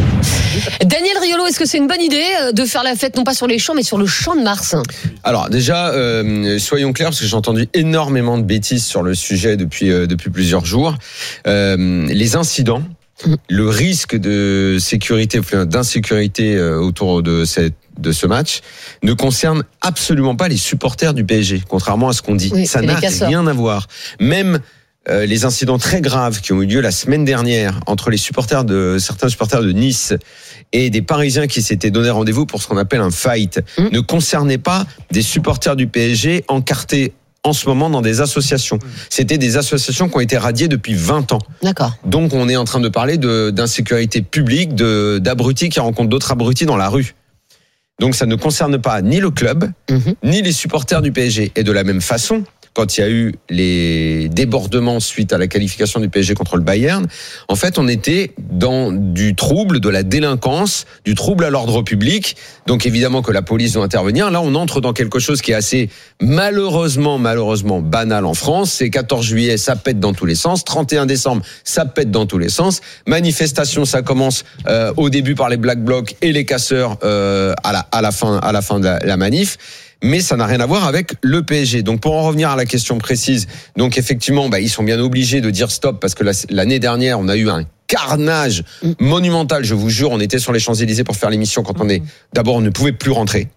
Daniel Riolo, est-ce que c'est une bonne idée euh, de faire la fête non pas sur les champs mais sur le Champ de Mars? Alors déjà, euh, soyons clairs, parce que j'ai entendu énormément de bêtises sur le sujet depuis euh, depuis plusieurs jours. Euh, les incidents, le risque de sécurité, enfin, d'insécurité euh, autour de cette de ce match ne concerne absolument pas les supporters du P S G, contrairement à ce qu'on dit. Oui, Ça c'est n'a les casseurs. rien à voir. Même euh, les incidents très graves qui ont eu lieu la semaine dernière entre les supporters de certains supporters de Nice et des Parisiens qui s'étaient donné rendez-vous pour ce qu'on appelle un fight Mmh. ne concernaient pas des supporters du P S G encartés en ce moment dans des associations. C'était des associations qui ont été radiées depuis vingt ans. D'accord. Donc on est en train de parler de d'insécurité publique, de d'abrutis qui rencontrent d'autres abrutis dans la rue. Donc ça ne concerne pas ni le club, Mmh. ni les supporters du P S G. Et de la même façon, quand il y a eu les débordements suite à la qualification du P S G contre le Bayern, en fait, on était dans du trouble, de la délinquance, du trouble à l'ordre public. Donc évidemment que la police doit intervenir. Là, on entre dans quelque chose qui est assez malheureusement, malheureusement banal en France. C'est quatorze juillet, ça pète dans tous les sens. trente et un décembre, ça pète dans tous les sens. Manifestation, ça commence euh, au début par les Black Blocs et les casseurs euh, à la à la fin à la fin de la, la manif. Mais ça n'a rien à voir avec le P S G. Donc pour en revenir à la question précise, donc effectivement, bah, ils sont bien obligés de dire stop parce que la- l'année dernière, on a eu un carnage monumental. Je vous jure, on était sur les Champs-Élysées pour faire l'émission quand on est. D'abord, on ne pouvait plus rentrer.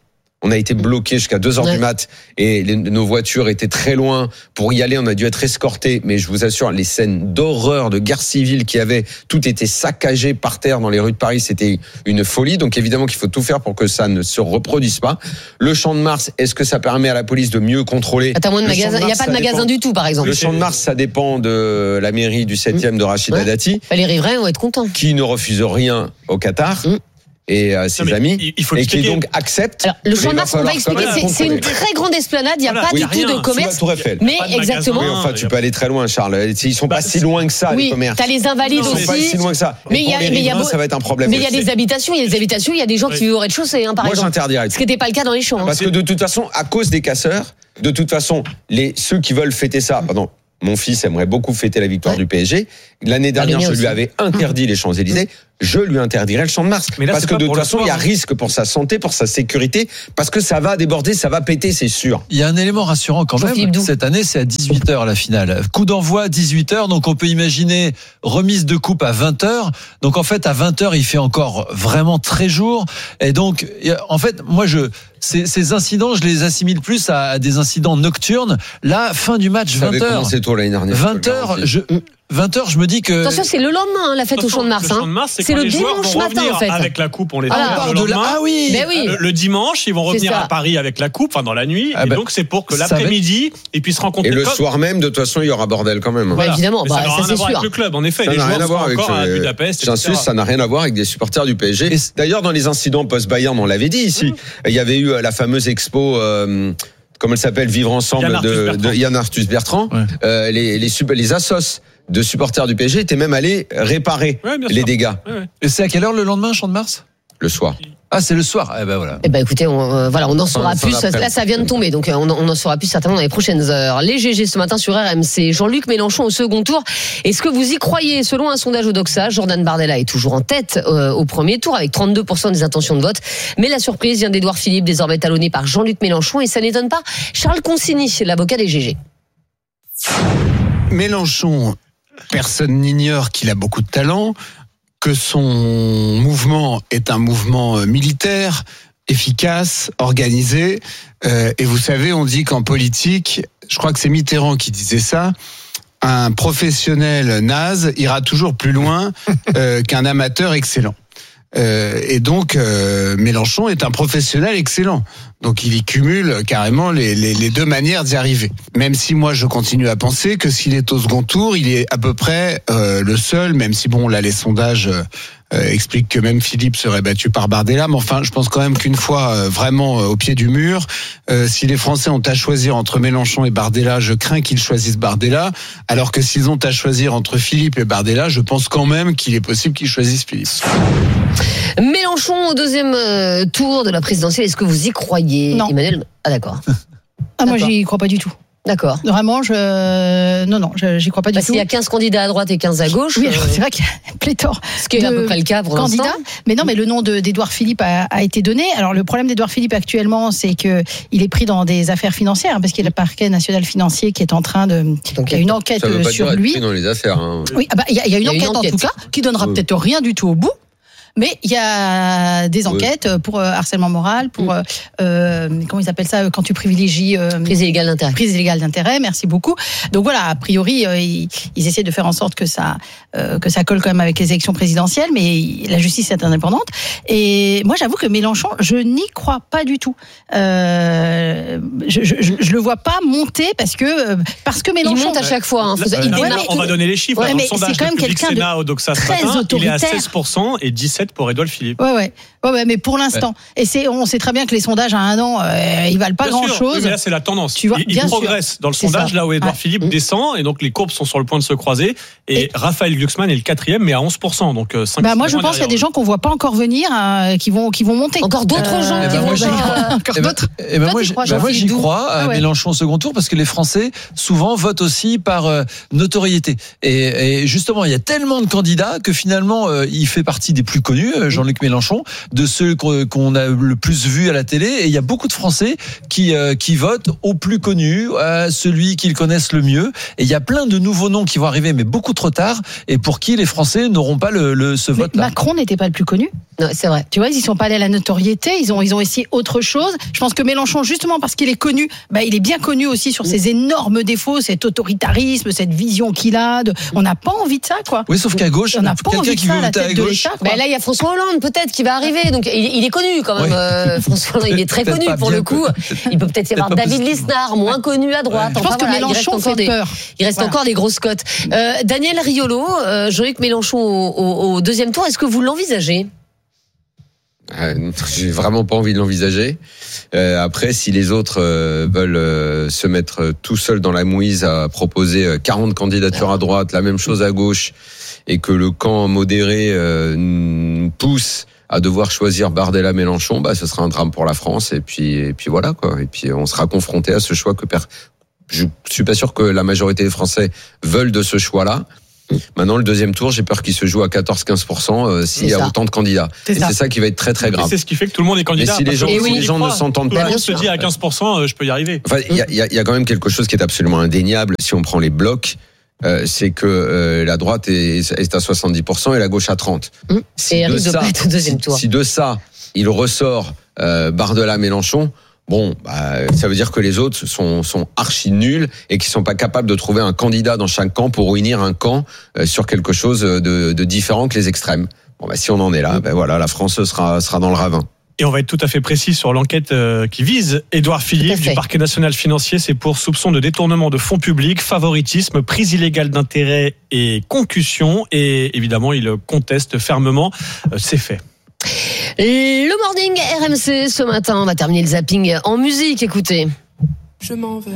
On a été bloqués jusqu'à deux heures Ouais. du mat et les, nos voitures étaient très loin. Pour y aller, on a dû être escortés. Mais je vous assure, les scènes d'horreur, de guerre civile qu'il y avait, tout était saccagé par terre dans les rues de Paris. C'était une folie. Donc évidemment qu'il faut tout faire pour que ça ne se reproduise pas. Le Champ de Mars, est-ce que ça permet à la police de mieux contrôler? T'as moins de Le Champ magasins. Il n'y a Mars, pas de ça magasin dépend. du tout, par exemple. Le Champ de Mars, ça dépend de la mairie du septième de Rachida Ouais. Dati, Les riverains vont être contents. qui ne refuse rien au Qatar. Mm. Et à ses Non, mais amis, il- il faut et qui l'expliquer. donc accepte. Alors, le Mais Champ de il va Mars, on va falloir expliquer, quand même c'est, c'est une contrôler. très grande esplanade, il n'y a Voilà, pas oui, du y a tout rien. de commerce. Sous la Tour Eiffel. Mais Pas de exactement. Oui, magasin. enfin, tu peux aller très loin, Charles. Ils sont pas si loin que ça, les Oui, commerces. t'as les Invalides Non, Ils aussi. sont pas si loin que ça. Mais Et il y pour a, les mais il y a riverains, beau- ça va être un problème. Mais il y a aussi. des habitations, il y a des habitations, il y a des gens qui vivent au rez-de-chaussée, hein, par Moi, exemple. j'interdirais. Ce qui n'était pas le cas dans les champs. hein. Parce que de toute façon, à cause des casseurs, de toute façon, les, ceux qui veulent fêter ça, pardon, mon fils aimerait beaucoup fêter la victoire Ouais. du P S G. L'année dernière, miens je aussi. lui avais interdit les Champs-Élysées. Je lui interdirais le Champ de Mars. Mais là, parce c'est que pas de pour toute le façon, soir, il y a hein. risque pour sa santé, pour sa sécurité, parce que ça va déborder, ça va péter, c'est sûr. Il y a un élément rassurant quand Jean-Philippe même. Doux. Cette année, c'est à dix-huit heures la finale. Coup d'envoi dix-huit heures, donc on peut imaginer remise de coupe à vingt heures. Donc en fait, à vingt heures, il fait encore vraiment très jour. Et donc, en fait, moi, je ces, ces incidents, je les assimile plus à, à des incidents nocturnes. Là, fin du match, Ça avait vingt heures. commencé tôt l'année dernière. vingt heures, je, vingt heures, je me dis que. Attention, c'est le lendemain, hein, la fête au Champ de Mars. Le hein. Champ de Mars, c'est, C'est quand le les joueurs dimanche vont matin, revenir en fait. avec la coupe, on les Voilà. attend On parle le de la- lendemain. Ah oui. Ben oui. Le, le dimanche, ils vont C'est revenir ça. à Paris avec la coupe, enfin dans la nuit, Ah et ben, donc c'est pour que ça va l'après-midi, ils puissent rencontrer Et le club. soir même, de toute façon, il y aura bordel quand même. Ouais, évidemment, Mais bah, ça n'a ça, rien c'est à voir sûr. avec le club, en effet. Ça les n'a rien joueurs à voir seront avec. encore à euh, Budapest, et J'insiste, cetera. ça n'a rien à voir avec des supporters du P S G. Et- D'ailleurs, dans les incidents post-Bayern, on l'avait dit ici, il y avait eu euh, la fameuse expo. Euh, Comment elle s'appelle, Vivre ensemble Yann Arthus de, Bertrand. de Yann Arthus Bertrand. Ouais. Euh, les, les, sub- les assos de supporters du P S G étaient même allés réparer Ouais, bien les sûr. dégâts Ouais, ouais. Et c'est à quelle heure le lendemain, Champ de Mars? le soir. Ah, c'est le soir. Eh ben voilà. Eh ben écoutez, on, euh, voilà, on en saura Fin- fin plus. d'après. Là, ça vient de tomber, donc euh, on, en- on en saura plus certainement dans les prochaines heures. Les G G ce matin sur R M C. Jean-Luc Mélenchon au second tour. Est-ce que vous y croyez? Selon un sondage Odoxa, Jordan Bardella est toujours en tête euh, au premier tour avec trente-deux pour cent des intentions de vote. Mais la surprise vient d'Édouard Philippe, désormais talonné par Jean-Luc Mélenchon, et ça n'étonne pas Charles Consigny, l'avocat des G G. Mélenchon, personne n'ignore qu'il a beaucoup de talent, que son mouvement est un mouvement euh, militaire, efficace, organisé. Euh, et vous savez, on dit qu'en politique, je crois que c'est Mitterrand qui disait ça, un professionnel naze ira toujours plus loin euh, qu'un amateur excellent. Euh, et donc, euh, Mélenchon est un professionnel excellent. Donc, il y cumule carrément les, les, les deux manières d'y arriver. Même si moi, je continue à penser que s'il est au second tour, il est à peu près euh, le seul, même si, bon, là, les sondages euh, euh, expliquent que même Philippe serait battu par Bardella. Mais enfin, je pense quand même qu'une fois euh, vraiment euh, au pied du mur, euh, si les Français ont à choisir entre Mélenchon et Bardella, je crains qu'ils choisissent Bardella. Alors que s'ils ont à choisir entre Philippe et Bardella, je pense quand même qu'il est possible qu'ils choisissent Philippe. Mélenchon au deuxième euh, tour de la présidentielle, est-ce que vous y croyez, Non. Emmanuel? Ah d'accord. Ah, moi, D'accord. j'y crois pas du tout. D'accord. Vraiment, je. Non, non, je- j'y crois pas du Parce tout. qu'il y a quinze candidats à droite et quinze à gauche. Oui, euh, alors c'est vrai qu'il y a pléthore. Ce qui est à de peu près le cas pour candidats. l'instant. Mais non, mais le nom de- d'Édouard Philippe a, a été donné. Alors le problème d'Édouard Philippe actuellement, c'est que il est pris dans des affaires financières, hein, parce qu'il y a le parquet national financier qui est en train de. Il y a une enquête Ça veut pas sur dire être lui. pris dans les affaires. Hein. Oui, ah bah, il y, a- il y a une Il y a une enquête, enquête. en tout cas qui donnera Oui. peut-être rien du tout au bout. Mais il y a des enquêtes pour euh, harcèlement moral, pour euh, euh, comment ils appellent ça quand tu privilégies euh, Prise illégale d'intérêt. prise illégale d'intérêt. Merci beaucoup. Donc voilà, a priori, euh, ils, ils essaient de faire en sorte que ça euh, que ça colle quand même avec les élections présidentielles, mais la justice est indépendante. Et moi, j'avoue que Mélenchon, je n'y crois pas du tout. Euh, je, je, je, je le vois pas monter parce que euh, parce que Il Mélenchon monte à chaque fois. Hein. Faut- Là, il là, démarre on va donner les chiffres. Ouais, Dans le mais sondage c'est quand de même Public quelqu'un de Sénat Odoxa ce très matin, il est à autoritaire. seize pour cent et dix-sept pour Édouard Philippe. Ouais, ouais, ouais, ouais, mais pour l'instant. Et c'est, on sait très bien que les sondages à un an, euh, ils valent pas Bien grand sûr, chose. oui, mais là, c'est la tendance. Tu vois, il il bien sûr. progresse dans le C'est sondage, ça. là où Édouard Ouais. Philippe descend, et donc les courbes sont sur le point de se croiser. Et, Et- Raphaël Glucksmann est le quatrième, mais à onze pour cent. Donc, euh, cinq, Bah, moi, six je points pense qu'il y a des derrière. gens qu'on voit pas encore venir, hein, qui vont, qui vont monter. Encore d'autres gens Eh qui ben, vont moi, j'y pas- crois. Encore Eh ben, d'autres. eh ben, Toi, moi, t'y j'y- crois, bah, moi, Jean-Philippe j'y Doux. crois à Ah ouais. Mélenchon au second tour parce que les Français souvent votent aussi par euh, notoriété. Et, et justement, il y a tellement de candidats que finalement, euh, il fait partie des plus connus, euh, Jean-Luc Mélenchon. de ceux qu'on qu'on a le plus vus à la télé. Et il y a beaucoup de Français qui euh, qui votent au plus connu, à celui qu'ils connaissent le mieux. Et il y a plein de nouveaux noms qui vont arriver, mais beaucoup trop tard. Et pour qui les Français n'auront pas le, le ce vote-là. Macron n'était pas le plus connu. Non, c'est vrai. Tu vois, ils sont pas allés à la notoriété. Ils ont ils ont essayé autre chose. Je pense que Mélenchon, justement parce qu'il est connu, bah il est bien connu aussi sur ses énormes défauts, cet autoritarisme, cette vision qu'il a. De... On n'a pas envie de ça, quoi. Oui, sauf qu'à gauche, on n'a pas envie de ça à la tête de l'État. Ben là, il y a François Hollande, peut-être, qui va arriver. Donc, il, il est connu quand même. Oui. Euh, François Hollande, il est très connu pour le coup. Il peut peut-être y avoir peut-être David Lisnard, moins connu à droite. Ouais. Je enfin, pense voilà, que Mélenchon fait des, peur. Il reste voilà. encore des grosses cotes. Euh, Daniel Riolo, euh, Jean-Luc Mélenchon au, au, au deuxième tour, est-ce que vous l'envisagez ? Euh, j'ai vraiment pas envie de l'envisager. Euh, après, si les autres euh, veulent euh, se mettre tout seuls dans la mouise à proposer quarante candidatures à droite, la même chose à gauche, et que le camp modéré euh, pousse à devoir choisir Bardella-Mélenchon, bah ce sera un drame pour la France. Et puis, et puis voilà quoi. Et puis on sera confronté à ce choix que per... je suis pas sûr que la majorité des Français veulent de ce choix-là. Maintenant, le deuxième tour, j'ai peur qu'il se joue à quatorze à quinze pour cent euh, s'il y a autant de candidats. C'est et ça. c'est ça qui va être très très grave. Et c'est ce qui fait que tout le monde est candidat. Et si les gens, si les gens ne s'entendent tout pas, le monde se dit à quinze pour cent, euh, je peux y arriver. Enfin, il y a, y, a, y a quand même quelque chose qui est absolument indéniable. Si on prend les blocs, euh, c'est que euh, la droite est, est à soixante-dix pour cent et la gauche à trente pour cent. Mmh. Si et de ça, de deuxième tour. Si, si de ça, il ressort euh, Bardella-Mélenchon. Bon, bah, ça veut dire que les autres sont, sont archi nuls et qu'ils sont pas capables de trouver un candidat dans chaque camp pour unir un camp euh, sur quelque chose de, de différent que les extrêmes. Bon, bah, si on en est là, ben voilà, la France sera, sera dans le ravin. Et on va être tout à fait précis sur l'enquête qui vise Édouard Philippe du parquet national financier. C'est pour soupçon de détournement de fonds publics, favoritisme, prise illégale d'intérêt et concussion. Et évidemment, il conteste fermement ces faits. Le morning R M C ce matin, on va terminer le zapping en musique, écoutez. Je m'en vais.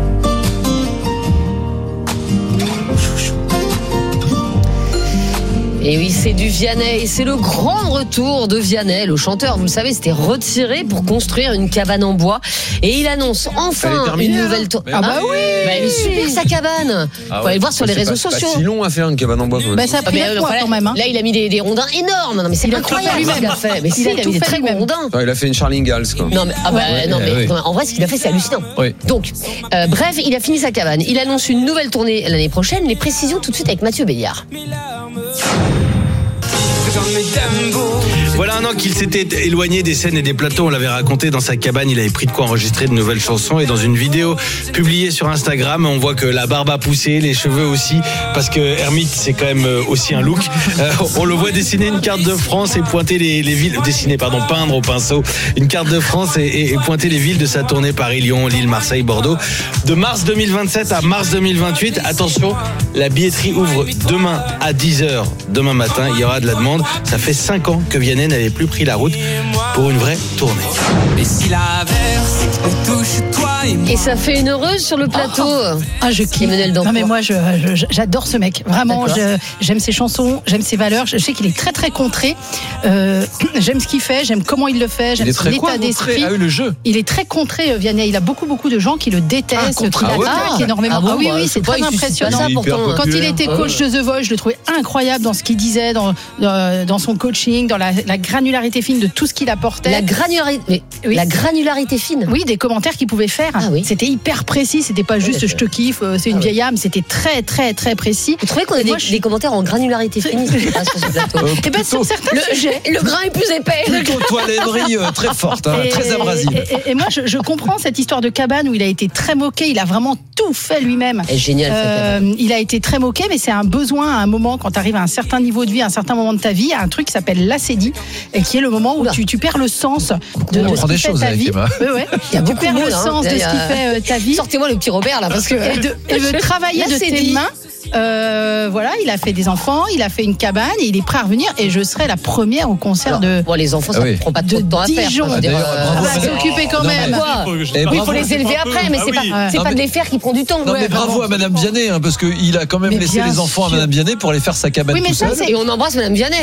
Et oui, c'est du Vianney, et c'est le grand retour de Vianney. Le chanteur, vous le savez, s'était retiré pour construire une cabane en bois. Et il annonce enfin une nouvelle tournée. Ah bah oui bah, elle est super sa cabane. Ah Faut aller le voir sur les réseaux pas, sociaux. C'est pas si long à faire une cabane en bois. Bah ça a pris ah, fois, quand même. Hein. Là, il a mis des, des rondins énormes. Non mais c'est incroyable ce qu'il a fait. Mais il, si, a il a tout mis des très gros rondins. Non, il a fait une Charlie Ingalls quoi. Non mais, ah bah, ouais, non, mais ouais. en vrai, ce qu'il a fait, c'est hallucinant. Oui. Donc, euh, bref, il a fini sa cabane. Il annonce une nouvelle tournée l'année prochaine. Les précisions tout de suite avec Mathieu Béliard. Voilà un an qu'il s'était éloigné des scènes et des plateaux. On l'avait raconté dans sa cabane. Il avait pris de quoi enregistrer de nouvelles chansons. Et dans une vidéo publiée sur Instagram, on voit que la barbe a poussé, les cheveux aussi, parce que Hermite, c'est quand même aussi un look. Euh, on le voit dessiner une carte de France et pointer les, les villes, dessiner, pardon, peindre au pinceau une carte de France et, et, et pointer les villes de sa tournée Paris, Lyon, Lille, Marseille, Bordeaux. De mars deux mille vingt-sept à mars deux mille vingt-huit. Attention, la billetterie ouvre demain à dix heures. Demain matin, il y aura de la demande. Ça fait cinq ans que Vianney n'avait plus pris la route pour une vraie tournée. Et si l'averse touche toi et moi. Et ça fait une heureuse sur le plateau. Oh, ah, je kiffe. Non mais moi, je, je, j'adore ce mec. Vraiment, je, j'aime ses chansons, j'aime ses valeurs. Je sais qu'il est très très contré. Euh, j'aime ce qu'il fait, j'aime comment il le fait, j'aime son état d'esprit. Ah oui, le jeu. Il est très contré, Vianney. Il a beaucoup beaucoup de gens qui le détestent, ah, qui l'attaquent énormément. Ah, bon, ah oui, bah, oui, c'est très impressionnant. Quand il était coach de The Voice, je le trouvais incroyable dans ce qu'il disait, dans, dans, dans son coaching, dans la, la granularité fine de tout ce qu'il apportait. La granularité, mais oui. La granularité fine. Oui, des commentaires qu'il pouvait faire. Ah, oui. C'était hyper précis. C'était pas juste je te kiffe, c'est une ah, vieille âme. C'était très très très précis. Vous trouvez qu'on a des, je... des commentaires en granularité fine sur ce plateau? euh, Et ben sur certains le, sujets, le grain est plus épais. Plutôt toiletterie euh, très forte, hein, et, très abrasive. Et, et, et moi, je, je comprends cette histoire de cabane où il a été très moqué. Il a vraiment tout fait lui-même. C'est génial. Euh, il a été très moqué, mais c'est un besoin à un moment quand tu arrives à un certain niveau de vie, à un certain moment de ta vie, à un truc qui s'appelle l'acédie, et qui est le moment où tu, tu perds le sens de, de ce qui fait ta vie. Ouais, ouais. Il y a tu beaucoup perds de le hein. sens de ce qui fait euh, ta vie. Sortez-moi le petit Robert là, parce que et de, et de travailler de tes mains. Euh, voilà, il a fait des enfants, il a fait une cabane et il est prêt à revenir. Et je serai la première au concert Alors, de. Bon, les enfants, ça ne ah oui. prend pas trop de temps à faire. Dijon. Enfin, on va s'occuper quand même. Oui, il faut les élever après, mais c'est pas, c'est pas de les faire qui prend du temps. Non, mais bravo à Madame Vianney, hein, parce qu'il a quand même laissé les enfants à Madame Vianney pour aller faire sa cabane. Oui, mais ça, et on embrasse Madame Vianney.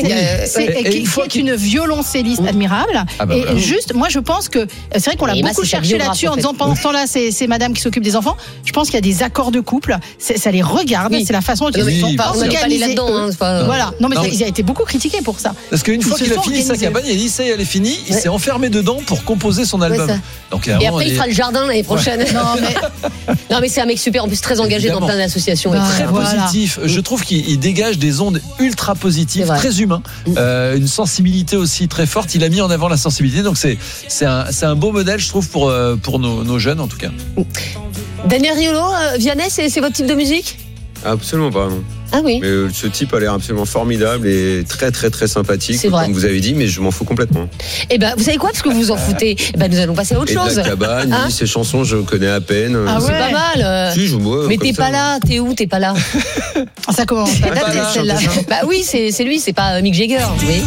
Qui est une violoncelliste admirable. Et juste, moi, je pense que c'est vrai qu'on l'a beaucoup cherché là-dessus en disant pendant ce temps-là, c'est Madame qui s'occupe des enfants. Je pense qu'il y a des accords de couple. Ça les regarde. C'est la façon dont Non, mais ils se sont pas- on n'est pas allé organisés. là-dedans, hein, c'est pas- Voilà. Non, mais Non, ça, mais- il a été beaucoup critiqué pour ça. Parce qu'une Ils fois se qu'il a sont fini sa organisés. cabane, il a dit ça y est, elle est finie. Il Ouais. s'est enfermé dedans pour composer son album. ça. Donc, Et après, il fera le jardin l'année prochaine. Non, mais Non, mais c'est un mec super, en plus très engagé Évidemment. dans plein d'associations. et Bah, tout. très Voilà. positif. Je trouve qu'il il dégage des ondes ultra positives, C'est vrai. très humains, euh, une sensibilité aussi très forte. Il a mis en avant la sensibilité, donc c'est c'est un c'est un beau modèle, je trouve, pour euh, pour nos, nos jeunes en tout cas. Daniel Riolo, euh, Vianney, c'est c'est votre type de musique? Absolument pas, non. Ah oui. Mais euh, ce type a l'air absolument formidable et très très très sympathique, C'est vrai. comme vous avez dit, mais je m'en fous complètement. Eh ben, vous savez quoi, parce que vous vous en foutez, eh ben, nous allons passer à autre Et chose. de la cabane, Hein oui, ces chansons, je connais à peine. Ah C'est ouais. pas mal. euh. Si, je vois, Mais comme t'es ça. pas là, t'es où, t'es pas là? Ah, ça commence. Pas Pas là, celle-là. Bah oui, c'est c'est lui, c'est pas euh, Mick Jagger. Oui.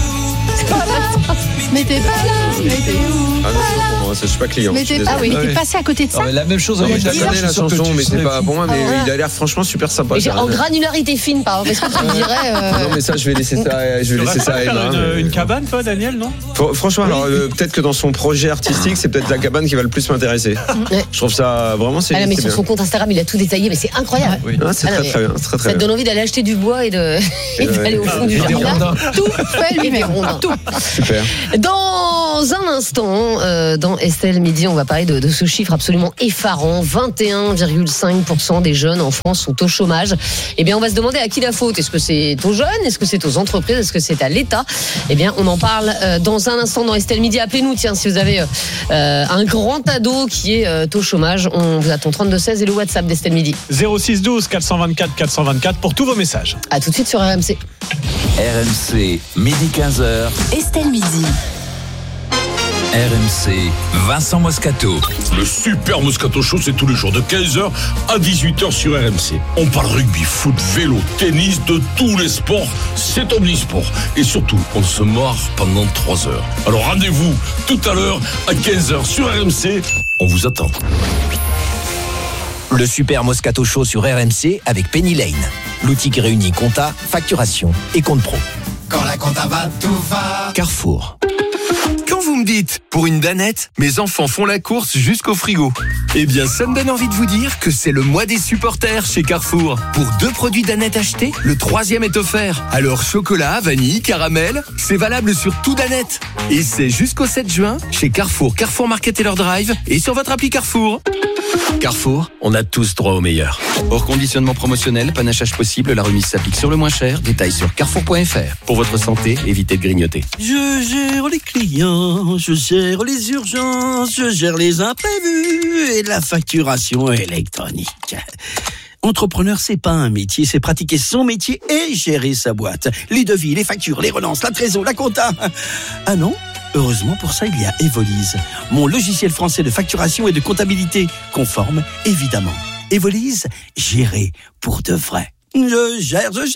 Mais t'es pas là. Mais t'es où? Ah non, c'est pas pour moi, ça, je suis pas client. Mais je suis t'es désolé. mais Ah t'es oui. passé à côté de ça. Non, mais la même chose. Non, en mais je la Italie, connais la suis sûr que chanson, tu mais c'est serais pas fou. pour moi, mais Ah. il a l'air franchement super sympa. Mais j'ai- ça. en granularité fine, par exemple. Est-ce que tu me dirais euh, Non, mais ça, je vais laisser ça, je vais laisser ça à faire Emma. une, mais- une cabane, toi, Daniel, non? Fr- Franchement, alors euh, peut-être que dans son projet artistique, c'est peut-être la cabane qui va le plus m'intéresser. Ouais. Je trouve ça vraiment c'est Ah là, mais c'est sur bien. son compte Instagram, il a tout détaillé, mais c'est incroyable. Oui. Ah, c'est Ah non, très mais très bien, c'est très très Ça te bien. donne envie d'aller acheter du bois et de et Ouais. d'aller au fond du Et des jardin. rondins. Tout fait Et des lui-même. rondins. Tout. Super. Dans un instant, euh, dans Estelle Midi, on va parler de, de ce chiffre absolument effarant. vingt et un virgule cinq pour cent des jeunes en France sont au chômage. Eh bien, on va se demander à qui la faute. Est-ce que c'est aux jeunes? Est-ce que c'est aux entreprises? Est-ce que c'est à l'État? Eh bien, on en parle euh, dans un instant dans Estelle Midi. Appelez-nous, tiens, si vous avez euh, un grand ado qui est euh, au chômage. On vous attend trente-deux seize et le WhatsApp d'Estelle Midi. zéro six douze quatre cent vingt-quatre quatre cent vingt-quatre pour tous vos messages. À tout de suite sur R M C. R M C, midi quinze heures. Estelle Midi. R M C, Vincent Moscato. Le super Moscato Show, c'est tous les jours de quinze heures à dix-huit heures sur R M C. On parle rugby, foot, vélo, tennis, de tous les sports. C'est omnisport. Et surtout, on se marre pendant trois heures. Alors rendez-vous tout à l'heure à quinze heures sur R M C. On vous attend. Le super Moscato Show sur R M C avec Penny Lane. L'outil qui réunit compta, facturation et compte pro. Quand la compta va, tout va. Carrefour. Quand vous me dites, pour une danette, mes enfants font la course jusqu'au frigo. Eh bien, ça me donne envie de vous dire que c'est le mois des supporters chez Carrefour. Pour deux produits danette achetés, le troisième est offert. Alors, chocolat, vanille, caramel, c'est valable sur tout danette. Et c'est jusqu'au sept juin chez Carrefour, Carrefour Market et leur Drive et sur votre appli Carrefour. Carrefour, on a tous droit au meilleur. Hors conditionnement promotionnel, panachage possible, la remise s'applique sur le moins cher. Détails sur carrefour point f r. Pour votre santé, évitez de grignoter. Je gère les clients, je gère les urgences, je gère les imprévus et la facturation électronique. Entrepreneur, c'est pas un métier, c'est pratiquer son métier et gérer sa boîte. Les devis, les factures, les relances, la trésor, la compta. Ah non? Heureusement, pour ça, il y a Evolise, mon logiciel français de facturation et de comptabilité, conforme, évidemment. Evolise, gérer pour de vrai. Je gère, je gère, je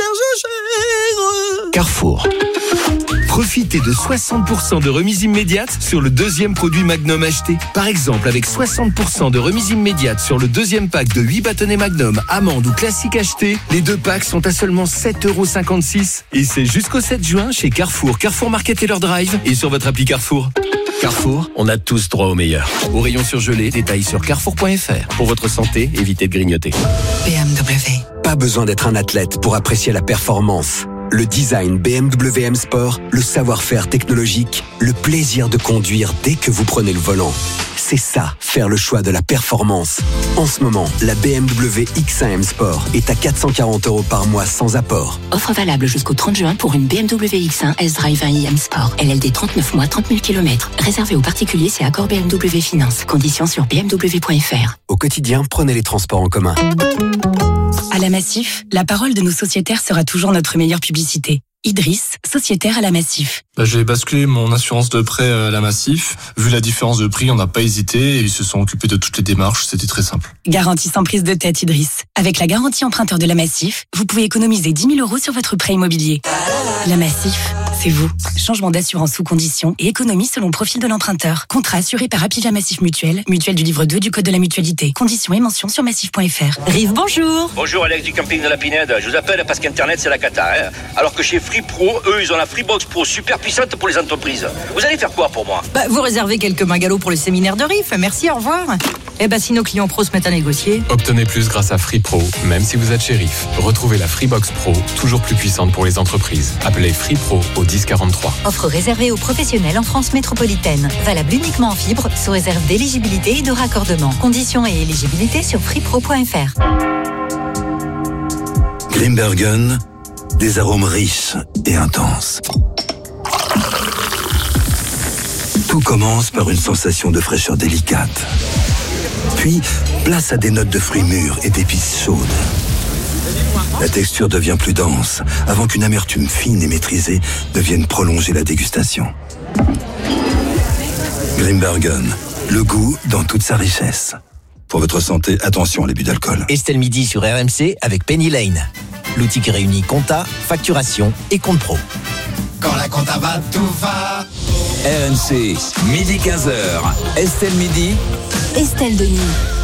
gère. Carrefour. Profitez de soixante pour cent de remise immédiate sur le deuxième produit Magnum acheté. Par exemple, avec soixante pour cent de remise immédiate sur le deuxième pack de huit bâtonnets Magnum, amande ou classique acheté, les deux packs sont à seulement sept euros cinquante-six. Et c'est jusqu'au sept juin chez Carrefour, Carrefour Market et leur Drive et sur votre appli Carrefour. Carrefour, on a tous droit au meilleur. Au rayon surgelé, détails sur carrefour point f r. Pour votre santé, évitez de grignoter. B M W. Pas besoin d'être un athlète pour apprécier la performance. Le design B M W M Sport, le savoir-faire technologique, le plaisir de conduire dès que vous prenez le volant. C'est ça, faire le choix de la performance. En ce moment, la B M W X un M Sport est à quatre cent quarante euros par mois sans apport. Offre valable jusqu'au trente juin pour une B M W X un S-Drive un i M Sport. L L D trente-neuf mois, trente mille kilomètres. Réservé aux particuliers, c'est accord B M W Finance. Conditions sur b m w point f r. Au quotidien, prenez les transports en commun. À la Massif, la parole de nos sociétaires sera toujours notre meilleure publicité. Idriss, sociétaire à la Massif. Bah, j'ai basculé mon assurance de prêt à la Massif. Vu la différence de prix, on n'a pas hésité et ils se sont occupés de toutes les démarches. C'était très simple. Garantie sans prise de tête, Idriss. Avec la garantie emprunteur de la Massif, vous pouvez économiser dix mille euros sur votre prêt immobilier. La Massif, c'est vous. Changement d'assurance sous condition et économie selon profil de l'emprunteur. Contrat assuré par Apivia Massif Mutuelle, mutuelle du livre deux du Code de la mutualité. Conditions et mentions sur massif point f r. Rive, bonjour. Bonjour, Alex du camping de la Pinède. Je vous appelle parce qu'Internet, c'est la cata. Hein. Alors que chez Free Pro, eux, ils ont la Freebox Pro super puissante pour les entreprises. Vous allez faire quoi pour moi? Bah, vous réservez quelques bungalows pour le séminaire de Riff. Merci, au revoir. Eh ben, si nos clients pros se mettent à négocier. Obtenez plus grâce à Free Pro, même si vous êtes shérif. Retrouvez la Freebox Pro, toujours plus puissante pour les entreprises. Appelez Free Pro au dix quarante-trois. Offre réservée aux professionnels en France métropolitaine. Valable uniquement en fibre, sous réserve d'éligibilité et de raccordement. Conditions et éligibilité sur freepro point f r. Grimbergen, des arômes riches et intenses. Tout commence par une sensation de fraîcheur délicate. Puis, place à des notes de fruits mûrs et d'épices chaudes. La texture devient plus dense, avant qu'une amertume fine et maîtrisée ne vienne prolonger la dégustation. Grimbergen, le goût dans toute sa richesse. Pour votre santé, attention à l'abus d'alcool. Estelle Midi sur R M C avec Penny Lane. L'outil qui réunit compta, facturation et compte pro. Quand la compta va, tout va. R M C, midi quinze heures. Estelle Midi. Estelle Denis.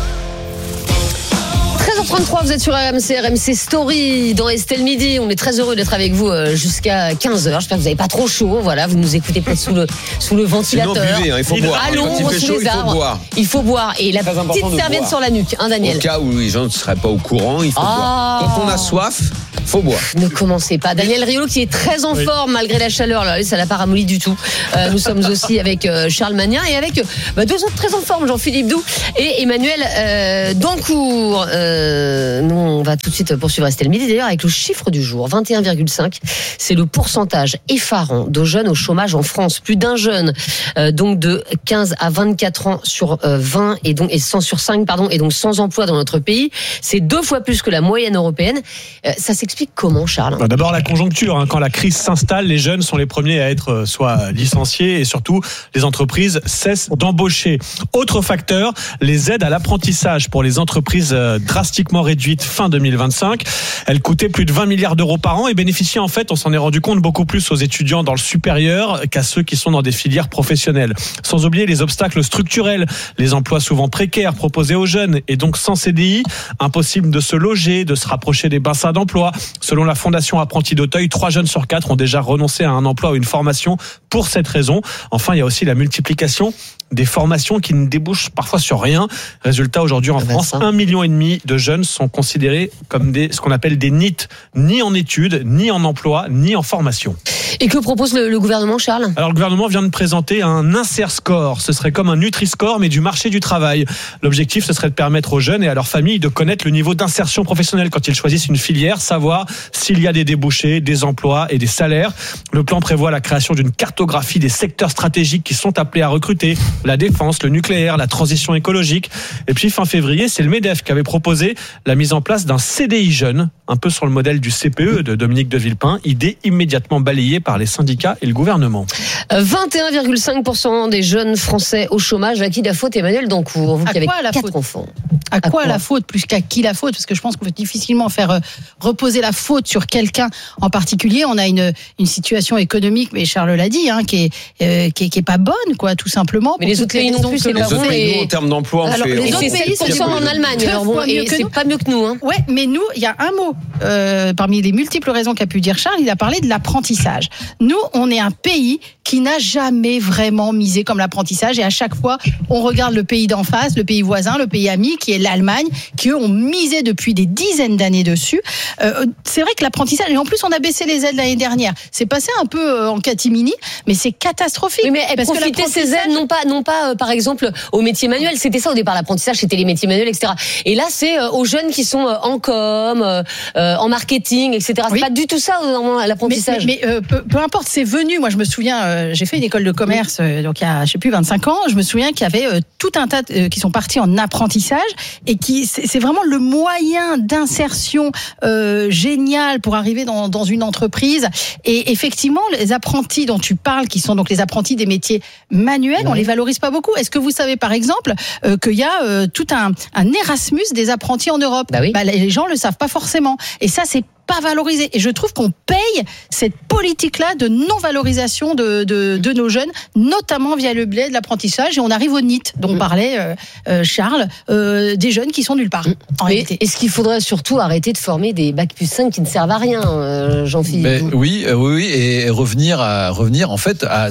treize heures trente-trois, vous êtes sur R M C, R M C Story, dans Estelle Midi. On est très heureux d'être avec vous jusqu'à quinze heures. J'espère que vous n'avez pas trop chaud. Voilà, vous nous écoutez peut-être sous le, sous le ventilateur. Sinon, buvez, hein, il faut boire. À l'ombre, Quand il fait sous chaud, les il faut arbres. boire. Il faut boire. Et la petite serviette sur la nuque, hein, Daniel. Au cas où les gens ne seraient pas au courant, il faut Ah. boire. Quand on a soif, faut boire. Ne commencez pas. Daniel Riolo qui est très en Oui. forme malgré la chaleur. Là, ça l'a pas ramolli du tout. Euh, nous sommes aussi avec euh, Charles Magnin et avec euh, bah, deux autres très en forme, Jean-Philippe Doux et Emmanuel euh, Dancourt. Euh, nous, on va tout de suite poursuivre Estelle Midi d'ailleurs avec le chiffre du jour. vingt et un virgule cinq, c'est le pourcentage effarant de jeunes au chômage en France. Plus d'un jeune, euh, donc de quinze à vingt-quatre ans sur euh, vingt et donc et cent sur cinq, pardon, et donc sans emploi dans notre pays. C'est deux fois plus que la moyenne européenne. Euh, ça s'explique comment, Charles ? Bah, d'abord la conjoncture, hein. Quand la crise s'installe, les jeunes sont les premiers à être euh, soit licenciés et surtout les entreprises cessent d'embaucher. Autre facteur, les aides à l'apprentissage pour les entreprises euh, drastiquement réduites fin deux mille vingt-cinq. Elles coûtaient plus de vingt milliards d'euros par an et bénéficiaient en fait, on s'en est rendu compte, beaucoup plus aux étudiants dans le supérieur qu'à ceux qui sont dans des filières professionnelles. Sans oublier les obstacles structurels, les emplois souvent précaires proposés aux jeunes et donc sans C D I, impossible de se loger, de se rapprocher des bassins d'emploi. Selon la Fondation Apprentis d'Auteuil, trois jeunes sur quatre ont déjà renoncé à un emploi ou une formation pour cette raison. Enfin, il y a aussi la multiplication des formations qui ne débouchent parfois sur rien. Résultat, aujourd'hui en France, un million et demi de jeunes sont considérés comme des, ce qu'on appelle des N I T, ni en études, ni en emploi, ni en formation. Et que propose le, le gouvernement, Charles ? Alors, le gouvernement vient de présenter un Insert Score. Ce serait comme un Nutri-Score, mais du marché du travail. L'objectif, ce serait de permettre aux jeunes et à leurs familles de connaître le niveau d'insertion professionnelle quand ils choisissent une filière, savoir s'il y a des débouchés, des emplois et des salaires. Le plan prévoit la création d'une cartographie des secteurs stratégiques qui sont appelés à recruter. La défense, le nucléaire, la transition écologique. Et puis, fin février, c'est le MEDEF qui avait proposé la mise en place d'un C D I jeune, un peu sur le modèle du C P E de Dominique de Villepin, idée immédiatement balayée par les syndicats et le gouvernement. vingt et un virgule cinq pour cent des jeunes Français au chômage. À qui la faute, Emmanuel Dancourt ? Vous À qui avez quoi la quatre faute enfants. À quoi la faute plus qu'à qui la faute ? Parce que je pense qu'on peut difficilement faire euh, reposer la faute sur quelqu'un en particulier. On a une, une situation économique, mais Charles l'a dit, hein, qui, est, euh, qui, est, qui est pas bonne, quoi, tout simplement. Mais les autres pays non plus, c'est pas bon. Nous, en termes d'emploi, on Alors, fait. les on autres fait- pays, c'est en Allemagne. deux Alors bon, fois mieux et que c'est nous. pas mieux que nous. Hein. Ouais, mais nous, il y a un mot euh, parmi les multiples raisons qu'a pu dire Charles. Il a parlé de l'apprentissage. Nous, on est un pays qui n'a jamais vraiment misé comme l'apprentissage, et à chaque fois, on regarde le pays d'en face, le pays voisin, le pays ami, qui est l'Allemagne, qui eux ont misé depuis des dizaines d'années dessus. Euh, c'est vrai que l'apprentissage, et en plus, on a baissé les aides l'année dernière. C'est passé un peu euh, en catimini, mais c'est catastrophique. Oui, mais Parce que profiter ces l'apprentissage- aides, non pas, non pas, euh, par exemple, au métier manuel. C'était ça au départ, l'apprentissage, c'était les métiers manuels, et cetera. Et là, c'est euh, aux jeunes qui sont euh, en com, euh, euh, en marketing, et cetera. Oui. C'est pas du tout ça, normalement, l'apprentissage. Mais, mais, mais, euh, peu, peu importe, c'est venu. Moi, je me souviens, euh, j'ai fait une école de commerce, euh, donc il y a, je sais plus, vingt-cinq ans. Je me souviens qu'il y avait euh, tout un tas de, euh, qui sont partis en apprentissage, et qui, c'est, c'est vraiment le moyen d'insertion euh, génial pour arriver dans, dans une entreprise. Et effectivement, les apprentis dont tu parles, qui sont donc les apprentis des métiers manuels, on les valorise pas beaucoup. Est-ce que vous savez, par exemple, euh, qu'il y a euh, tout un, un Erasmus des apprentis en Europe ? Bah oui. Bah, les gens le savent pas forcément. Et ça, c'est pas valorisé. Et je trouve qu'on paye cette politique-là de non-valorisation de, de, de nos jeunes, notamment via le biais de l'apprentissage. Et on arrive au N I T, dont parlait euh, euh, Charles, euh, des jeunes qui sont nulle part. En Mais réalité. est-ce qu'il faudrait surtout arrêter de former des bac plus cinq qui ne servent à rien, euh, Jean-Philippe Mais Doux ? oui, euh, oui, oui, et revenir à revenir en fait à ce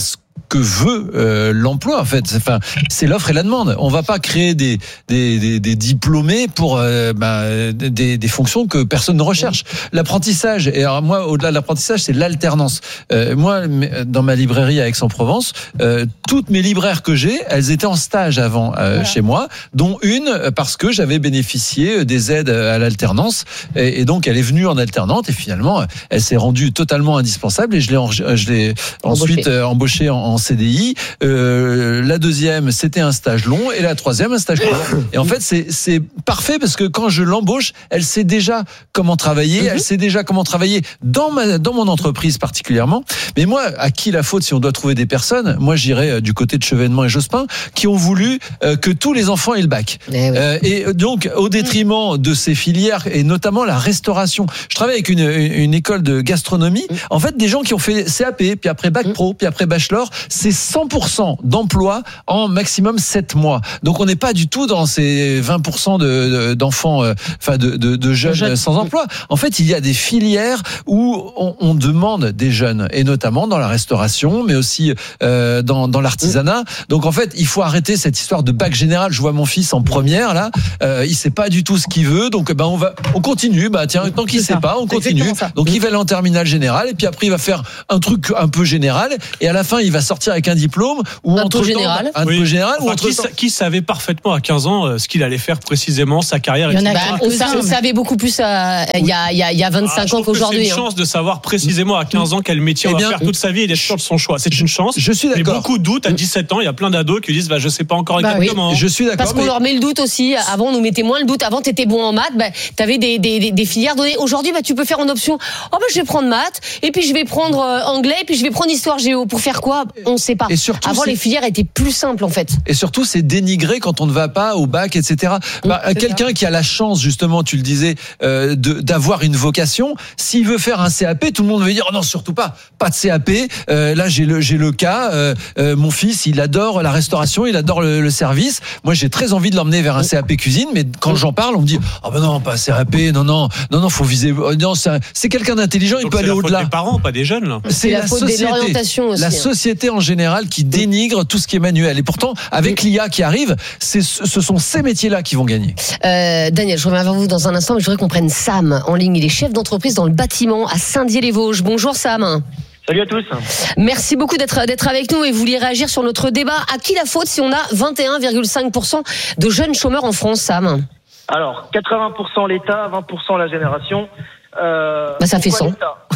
que veut euh, l'emploi en fait. Enfin, c'est l'offre et la demande. On va pas créer des des des, des diplômés pour euh, bah, des des fonctions que personne ne recherche. L'apprentissage, et alors moi au-delà de l'apprentissage, c'est l'alternance. Euh, moi, dans ma librairie à Aix-en-Provence, euh, toutes mes libraires que j'ai, elles étaient en stage avant euh, voilà. chez moi, dont une parce que j'avais bénéficié des aides à l'alternance, et, et donc elle est venue en alternante et finalement elle s'est rendue totalement indispensable et je l'ai en, je l'ai ensuite embauchée embauché en, en C D I. Euh, la deuxième, c'était un stage long et la troisième, un stage court. Et en fait, c'est c'est parfait parce que quand je l'embauche, elle sait déjà comment travailler, mm-hmm. elle sait déjà comment travailler dans ma dans mon entreprise particulièrement. Mais moi, à qui la faute si on doit trouver des personnes? Moi, j'irais du côté de Chevènement et Jospin qui ont voulu euh, que tous les enfants aient le bac. Eh oui. euh, et donc, au détriment de ces filières et notamment la restauration. Je travaille avec une, une école de gastronomie. En fait, des gens qui ont fait C A P, puis après bac pro, puis après bachelor, c'est cent pour cent d'emploi en maximum sept mois. Donc, on n'est pas du tout dans ces vingt pour cent de, de, d'enfants, euh, enfin de, de, de jeunes Jeune. sans emploi. En fait, il y a des filières où on, on demande des jeunes, et notamment dans la restauration, mais aussi euh, dans, dans l'artisanat. Donc, en fait, il faut arrêter cette histoire de bac général. Je vois mon fils en première là, euh, il sait pas du tout ce qu'il veut, donc ben on va, on continue. Bah tiens, tant qu'il sait pas, on continue. Donc il va aller en terminale générale et puis après il va faire un truc un peu général et à la fin il va sortir avec un diplôme ou un entre peu général, un oui. peu général. Enfin, ou entre qui, sa, qui savait parfaitement à quinze ans euh, ce qu'il allait faire précisément, sa carrière. Il y en a bah, on, on savait beaucoup plus euh, il y a il y a il y a vingt-cinq ah, ans qu'aujourd'hui. C'est une hein. chance de savoir précisément à quinze ans quel métier eh on va bien, faire toute sa vie et d'être sûr de son choix. C'est une chance. Je suis d'accord. Mais beaucoup de doutes à dix-sept ans. Il y a plein d'ados qui disent bah je sais pas encore bah, exactement. Oui. Je suis d'accord. Parce qu'on mais... leur met le doute aussi. Avant on nous mettait moins le doute. Avant t'étais bon en maths, bah, t'avais des, des, des, des filières données. Aujourd'hui bah tu peux faire en option. Oh bah je vais prendre maths et puis je vais prendre euh, anglais et puis je vais prendre histoire géo. Pour faire quoi? On ne sait pas. Et surtout, avant c'est... les filières étaient plus simples en fait. Et surtout c'est dénigré quand on ne va pas au bac, et cetera. Bah, mmh, quelqu'un ça. qui a la chance justement, tu le disais, euh, de, d'avoir une vocation, s'il veut faire un C A P, tout le monde veut dire oh non surtout pas, pas de C A P. Euh, là j'ai le j'ai le cas. Euh, euh, mon fils il adore la restauration, il adore le, le service. Moi j'ai très envie de l'emmener vers un C A P cuisine, mais quand j'en parle on me dit ah oh ben non pas C A P, non non non non faut viser. Non c'est, un, c'est quelqu'un d'intelligent, donc il peut aller au-delà. C'est la faute des parents, pas des jeunes là. C'est, c'est la, la faute société, de l'orientation aussi. La société en général qui dénigre tout ce qui est manuel. Et pourtant avec l'I A qui arrive, c'est, ce sont ces métiers-là qui vont gagner. Euh, Daniel, je reviens vers vous dans un instant, mais je voudrais qu'on prenne Sam en ligne. Il est chef d'entreprise dans le bâtiment à Saint-Dié-les-Vosges. Bonjour Sam. Salut à tous. Merci beaucoup d'être, d'être avec nous et vous vouliez réagir sur notre débat. À qui la faute si on a vingt et un virgule cinq pour cent de jeunes chômeurs en France, Sam? Alors, quatre-vingts pour cent l'État, vingt pour cent la génération. Euh, bah ça fait cent.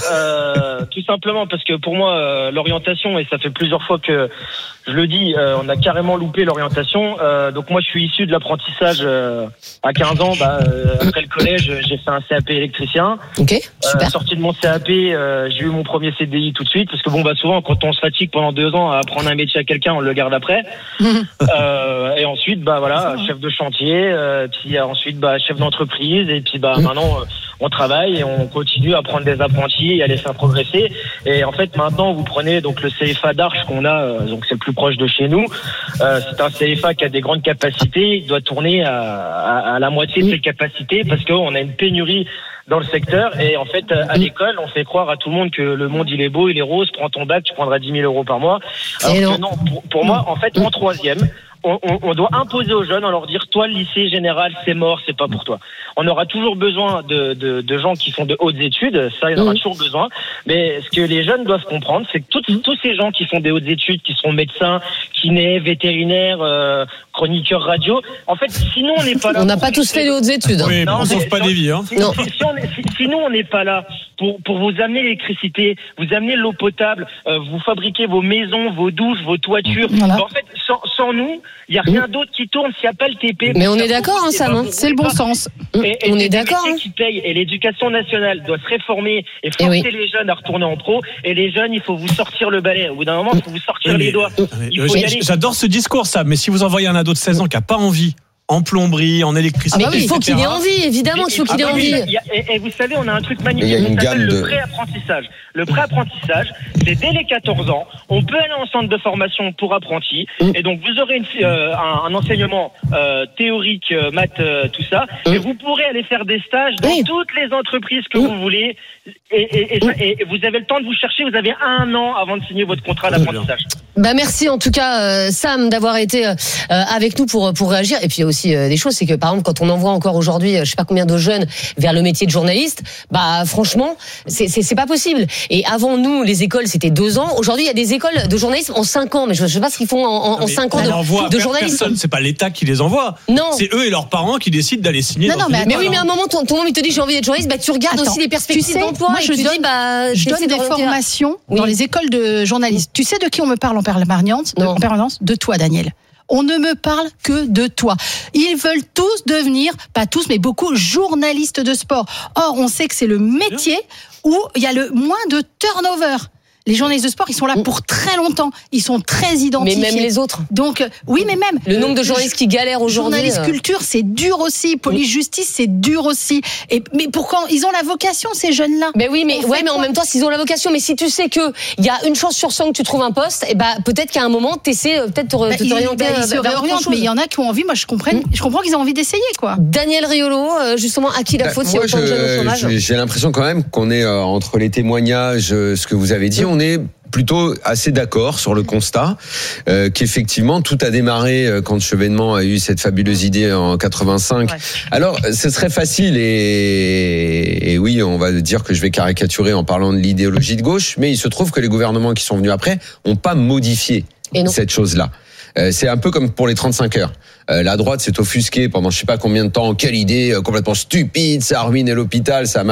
euh, tout simplement parce que pour moi, euh, l'orientation, et ça fait plusieurs fois que je le dis, euh, on a carrément loupé l'orientation. Euh, donc moi, je suis issu de l'apprentissage euh, à quinze ans. Bah, euh, après le collège, j'ai fait un C A P électricien. Ok, super. Euh, sorti de mon C A P, euh, j'ai eu mon premier C D I tout de suite parce que bon, bah souvent, quand on se fatigue pendant deux ans à apprendre un métier à quelqu'un, on le garde après. euh, et ensuite, bah voilà, chef de chantier, euh, puis ensuite, bah chef d'entreprise, et puis bah maintenant, euh, on travaille et on continue à prendre des apprentis et à les faire progresser. Et en fait, maintenant, vous prenez donc le C F A d'Arche qu'on a, euh, donc c'est le plus proche de chez nous. Euh, c'est un C F A qui a des grandes capacités. Il doit tourner à, à, à la moitié de ses capacités parce qu'on a une pénurie dans le secteur. Et en fait, à l'école, on fait croire à tout le monde que le monde, il est beau, il est rose. Prends ton bac, tu prendras dix mille euros par mois. Alors que non, pour, pour moi, en fait, en troisième, On, on, on doit imposer aux jeunes, en leur dire, toi, le lycée général, c'est mort, c'est pas pour toi. On aura toujours besoin de, de, de gens qui font de hautes études, ça, il y en aura toujours besoin. Mais ce que les jeunes doivent comprendre, c'est que tous, tous ces gens qui font des hautes études, qui sont médecins, kinés, vétérinaires, euh, chroniqueurs radio, en fait, sinon on n'est pas là. On n'a pas tous fait des hautes études. Oui, non, on sauve pas des vies. Hein. Si, non. Si, si on est, si, sinon on n'est pas là pour, pour vous amener l'électricité, vous amener l'eau potable, euh, vous fabriquer vos maisons, vos douches, vos toitures. Voilà. En fait, sans, sans nous, il n'y a rien d'autre qui tourne s'il n'y a pas le T P. Mais on est d'accord, hein, Sam. C'est le bon sens. Et, et on est d'accord. Hein. Qui paye, et l'éducation nationale doit se réformer et forcer et oui. les jeunes à retourner en pro. Et les jeunes, il faut vous sortir le balai. Au bout d'un moment, il faut vous sortir mais, les doigts. Il faut y aller. J'adore ce discours, Sam. Mais si vous envoyez un ado de seize ans qui n'a pas envie, en plomberie, en électricité. Ah bah oui, il faut qu'il ait envie, évidemment qu'il faut qu'il ait Ah, envie. il y a- Et, et vous savez, on a un truc magnifique Il y a une qui s'appelle gamme le de- pré-apprentissage. Le pré-apprentissage, c'est dès les quatorze ans, on peut aller en centre de formation pour apprentis, et donc vous aurez une, euh, un, un enseignement euh, théorique, euh, maths, euh, tout ça, et vous pourrez aller faire des stages dans toutes les entreprises que vous voulez, et, et, et, ça- et vous avez le temps de vous chercher, vous avez un an avant de signer votre contrat d'apprentissage. Bah merci en tout cas euh, Sam d'avoir été euh, avec nous pour pour réagir. Et puis il y a aussi euh, des choses, c'est que par exemple quand on envoie encore aujourd'hui euh, je sais pas combien de jeunes vers le métier de journaliste, bah franchement c'est c'est c'est pas possible. Et avant nous les écoles c'était deux ans. Aujourd'hui il y a des écoles de journalisme en cinq ans, mais je, je sais pas ce qu'ils font en, en, en cinq ans On envoie de, de journalisme. personne, c'est pas l'État qui les envoie. Non. C'est eux et leurs parents qui décident d'aller signer. Non, dans non, une mais, mais école, oui, mais à hein. un moment, ton, ton homme, il te dit j'ai envie d'être journaliste, bah, tu regardes Attends, aussi les perspectives tu sais, d'emploi. moi, et je tu donne, dis, bah, je donne j'essaie des d'orienter là. formations Oui. dans les écoles de journalistes. Tu sais de qui on me parle en permanence, de, en permanence de toi, Daniel. On ne me parle que de toi. Ils veulent tous devenir, pas tous, mais beaucoup, journalistes de sport. Or, on sait que c'est le métier où il y a le moins de turnover. Les journalistes de sport, ils sont là pour très longtemps. Ils sont très identifiés. Mais même les autres. Donc, euh, oui, mais même. Le nombre de journalistes qui galèrent aujourd'hui. Journaliste euh. culture, c'est dur aussi. Police justice, c'est dur aussi. Et, mais pourquoi ils ont la vocation, ces jeunes-là? Mais oui, mais, On ouais, fait mais en quoi? même temps, s'ils ont la vocation, mais si tu sais que il y a une chance sur cent que tu trouves un poste, et bah, peut-être qu'à un moment, t'essaies, euh, peut-être Bah, te ils, t'orienter bah, ils euh, se vers autre réorientent, chose. mais il y en a qui ont envie. Moi, je comprends, je comprends qu'ils ont envie d'essayer, quoi. Daniel Riolo, euh, justement, à qui la faute s'il y a Moi, autant de jeunes au je- chômage? je- j'ai l'impression quand même qu'on est euh, entre les témoignages, euh, ce que vous avez dit, on est plutôt assez d'accord sur le constat euh, qu'effectivement tout a démarré euh, quand Chevènement a eu cette fabuleuse idée en quatre-vingt-cinq. Ouais. Alors, ce serait facile et, et oui, on va dire que je vais caricaturer en parlant de l'idéologie de gauche, mais il se trouve que les gouvernements qui sont venus après ont pas modifié cette chose-là. Euh, c'est un peu comme pour les trente-cinq heures. Euh, la droite s'est offusquée pendant je sais pas combien de temps. Quelle idée euh, complètement stupide, ça a ruiné l'hôpital, ça a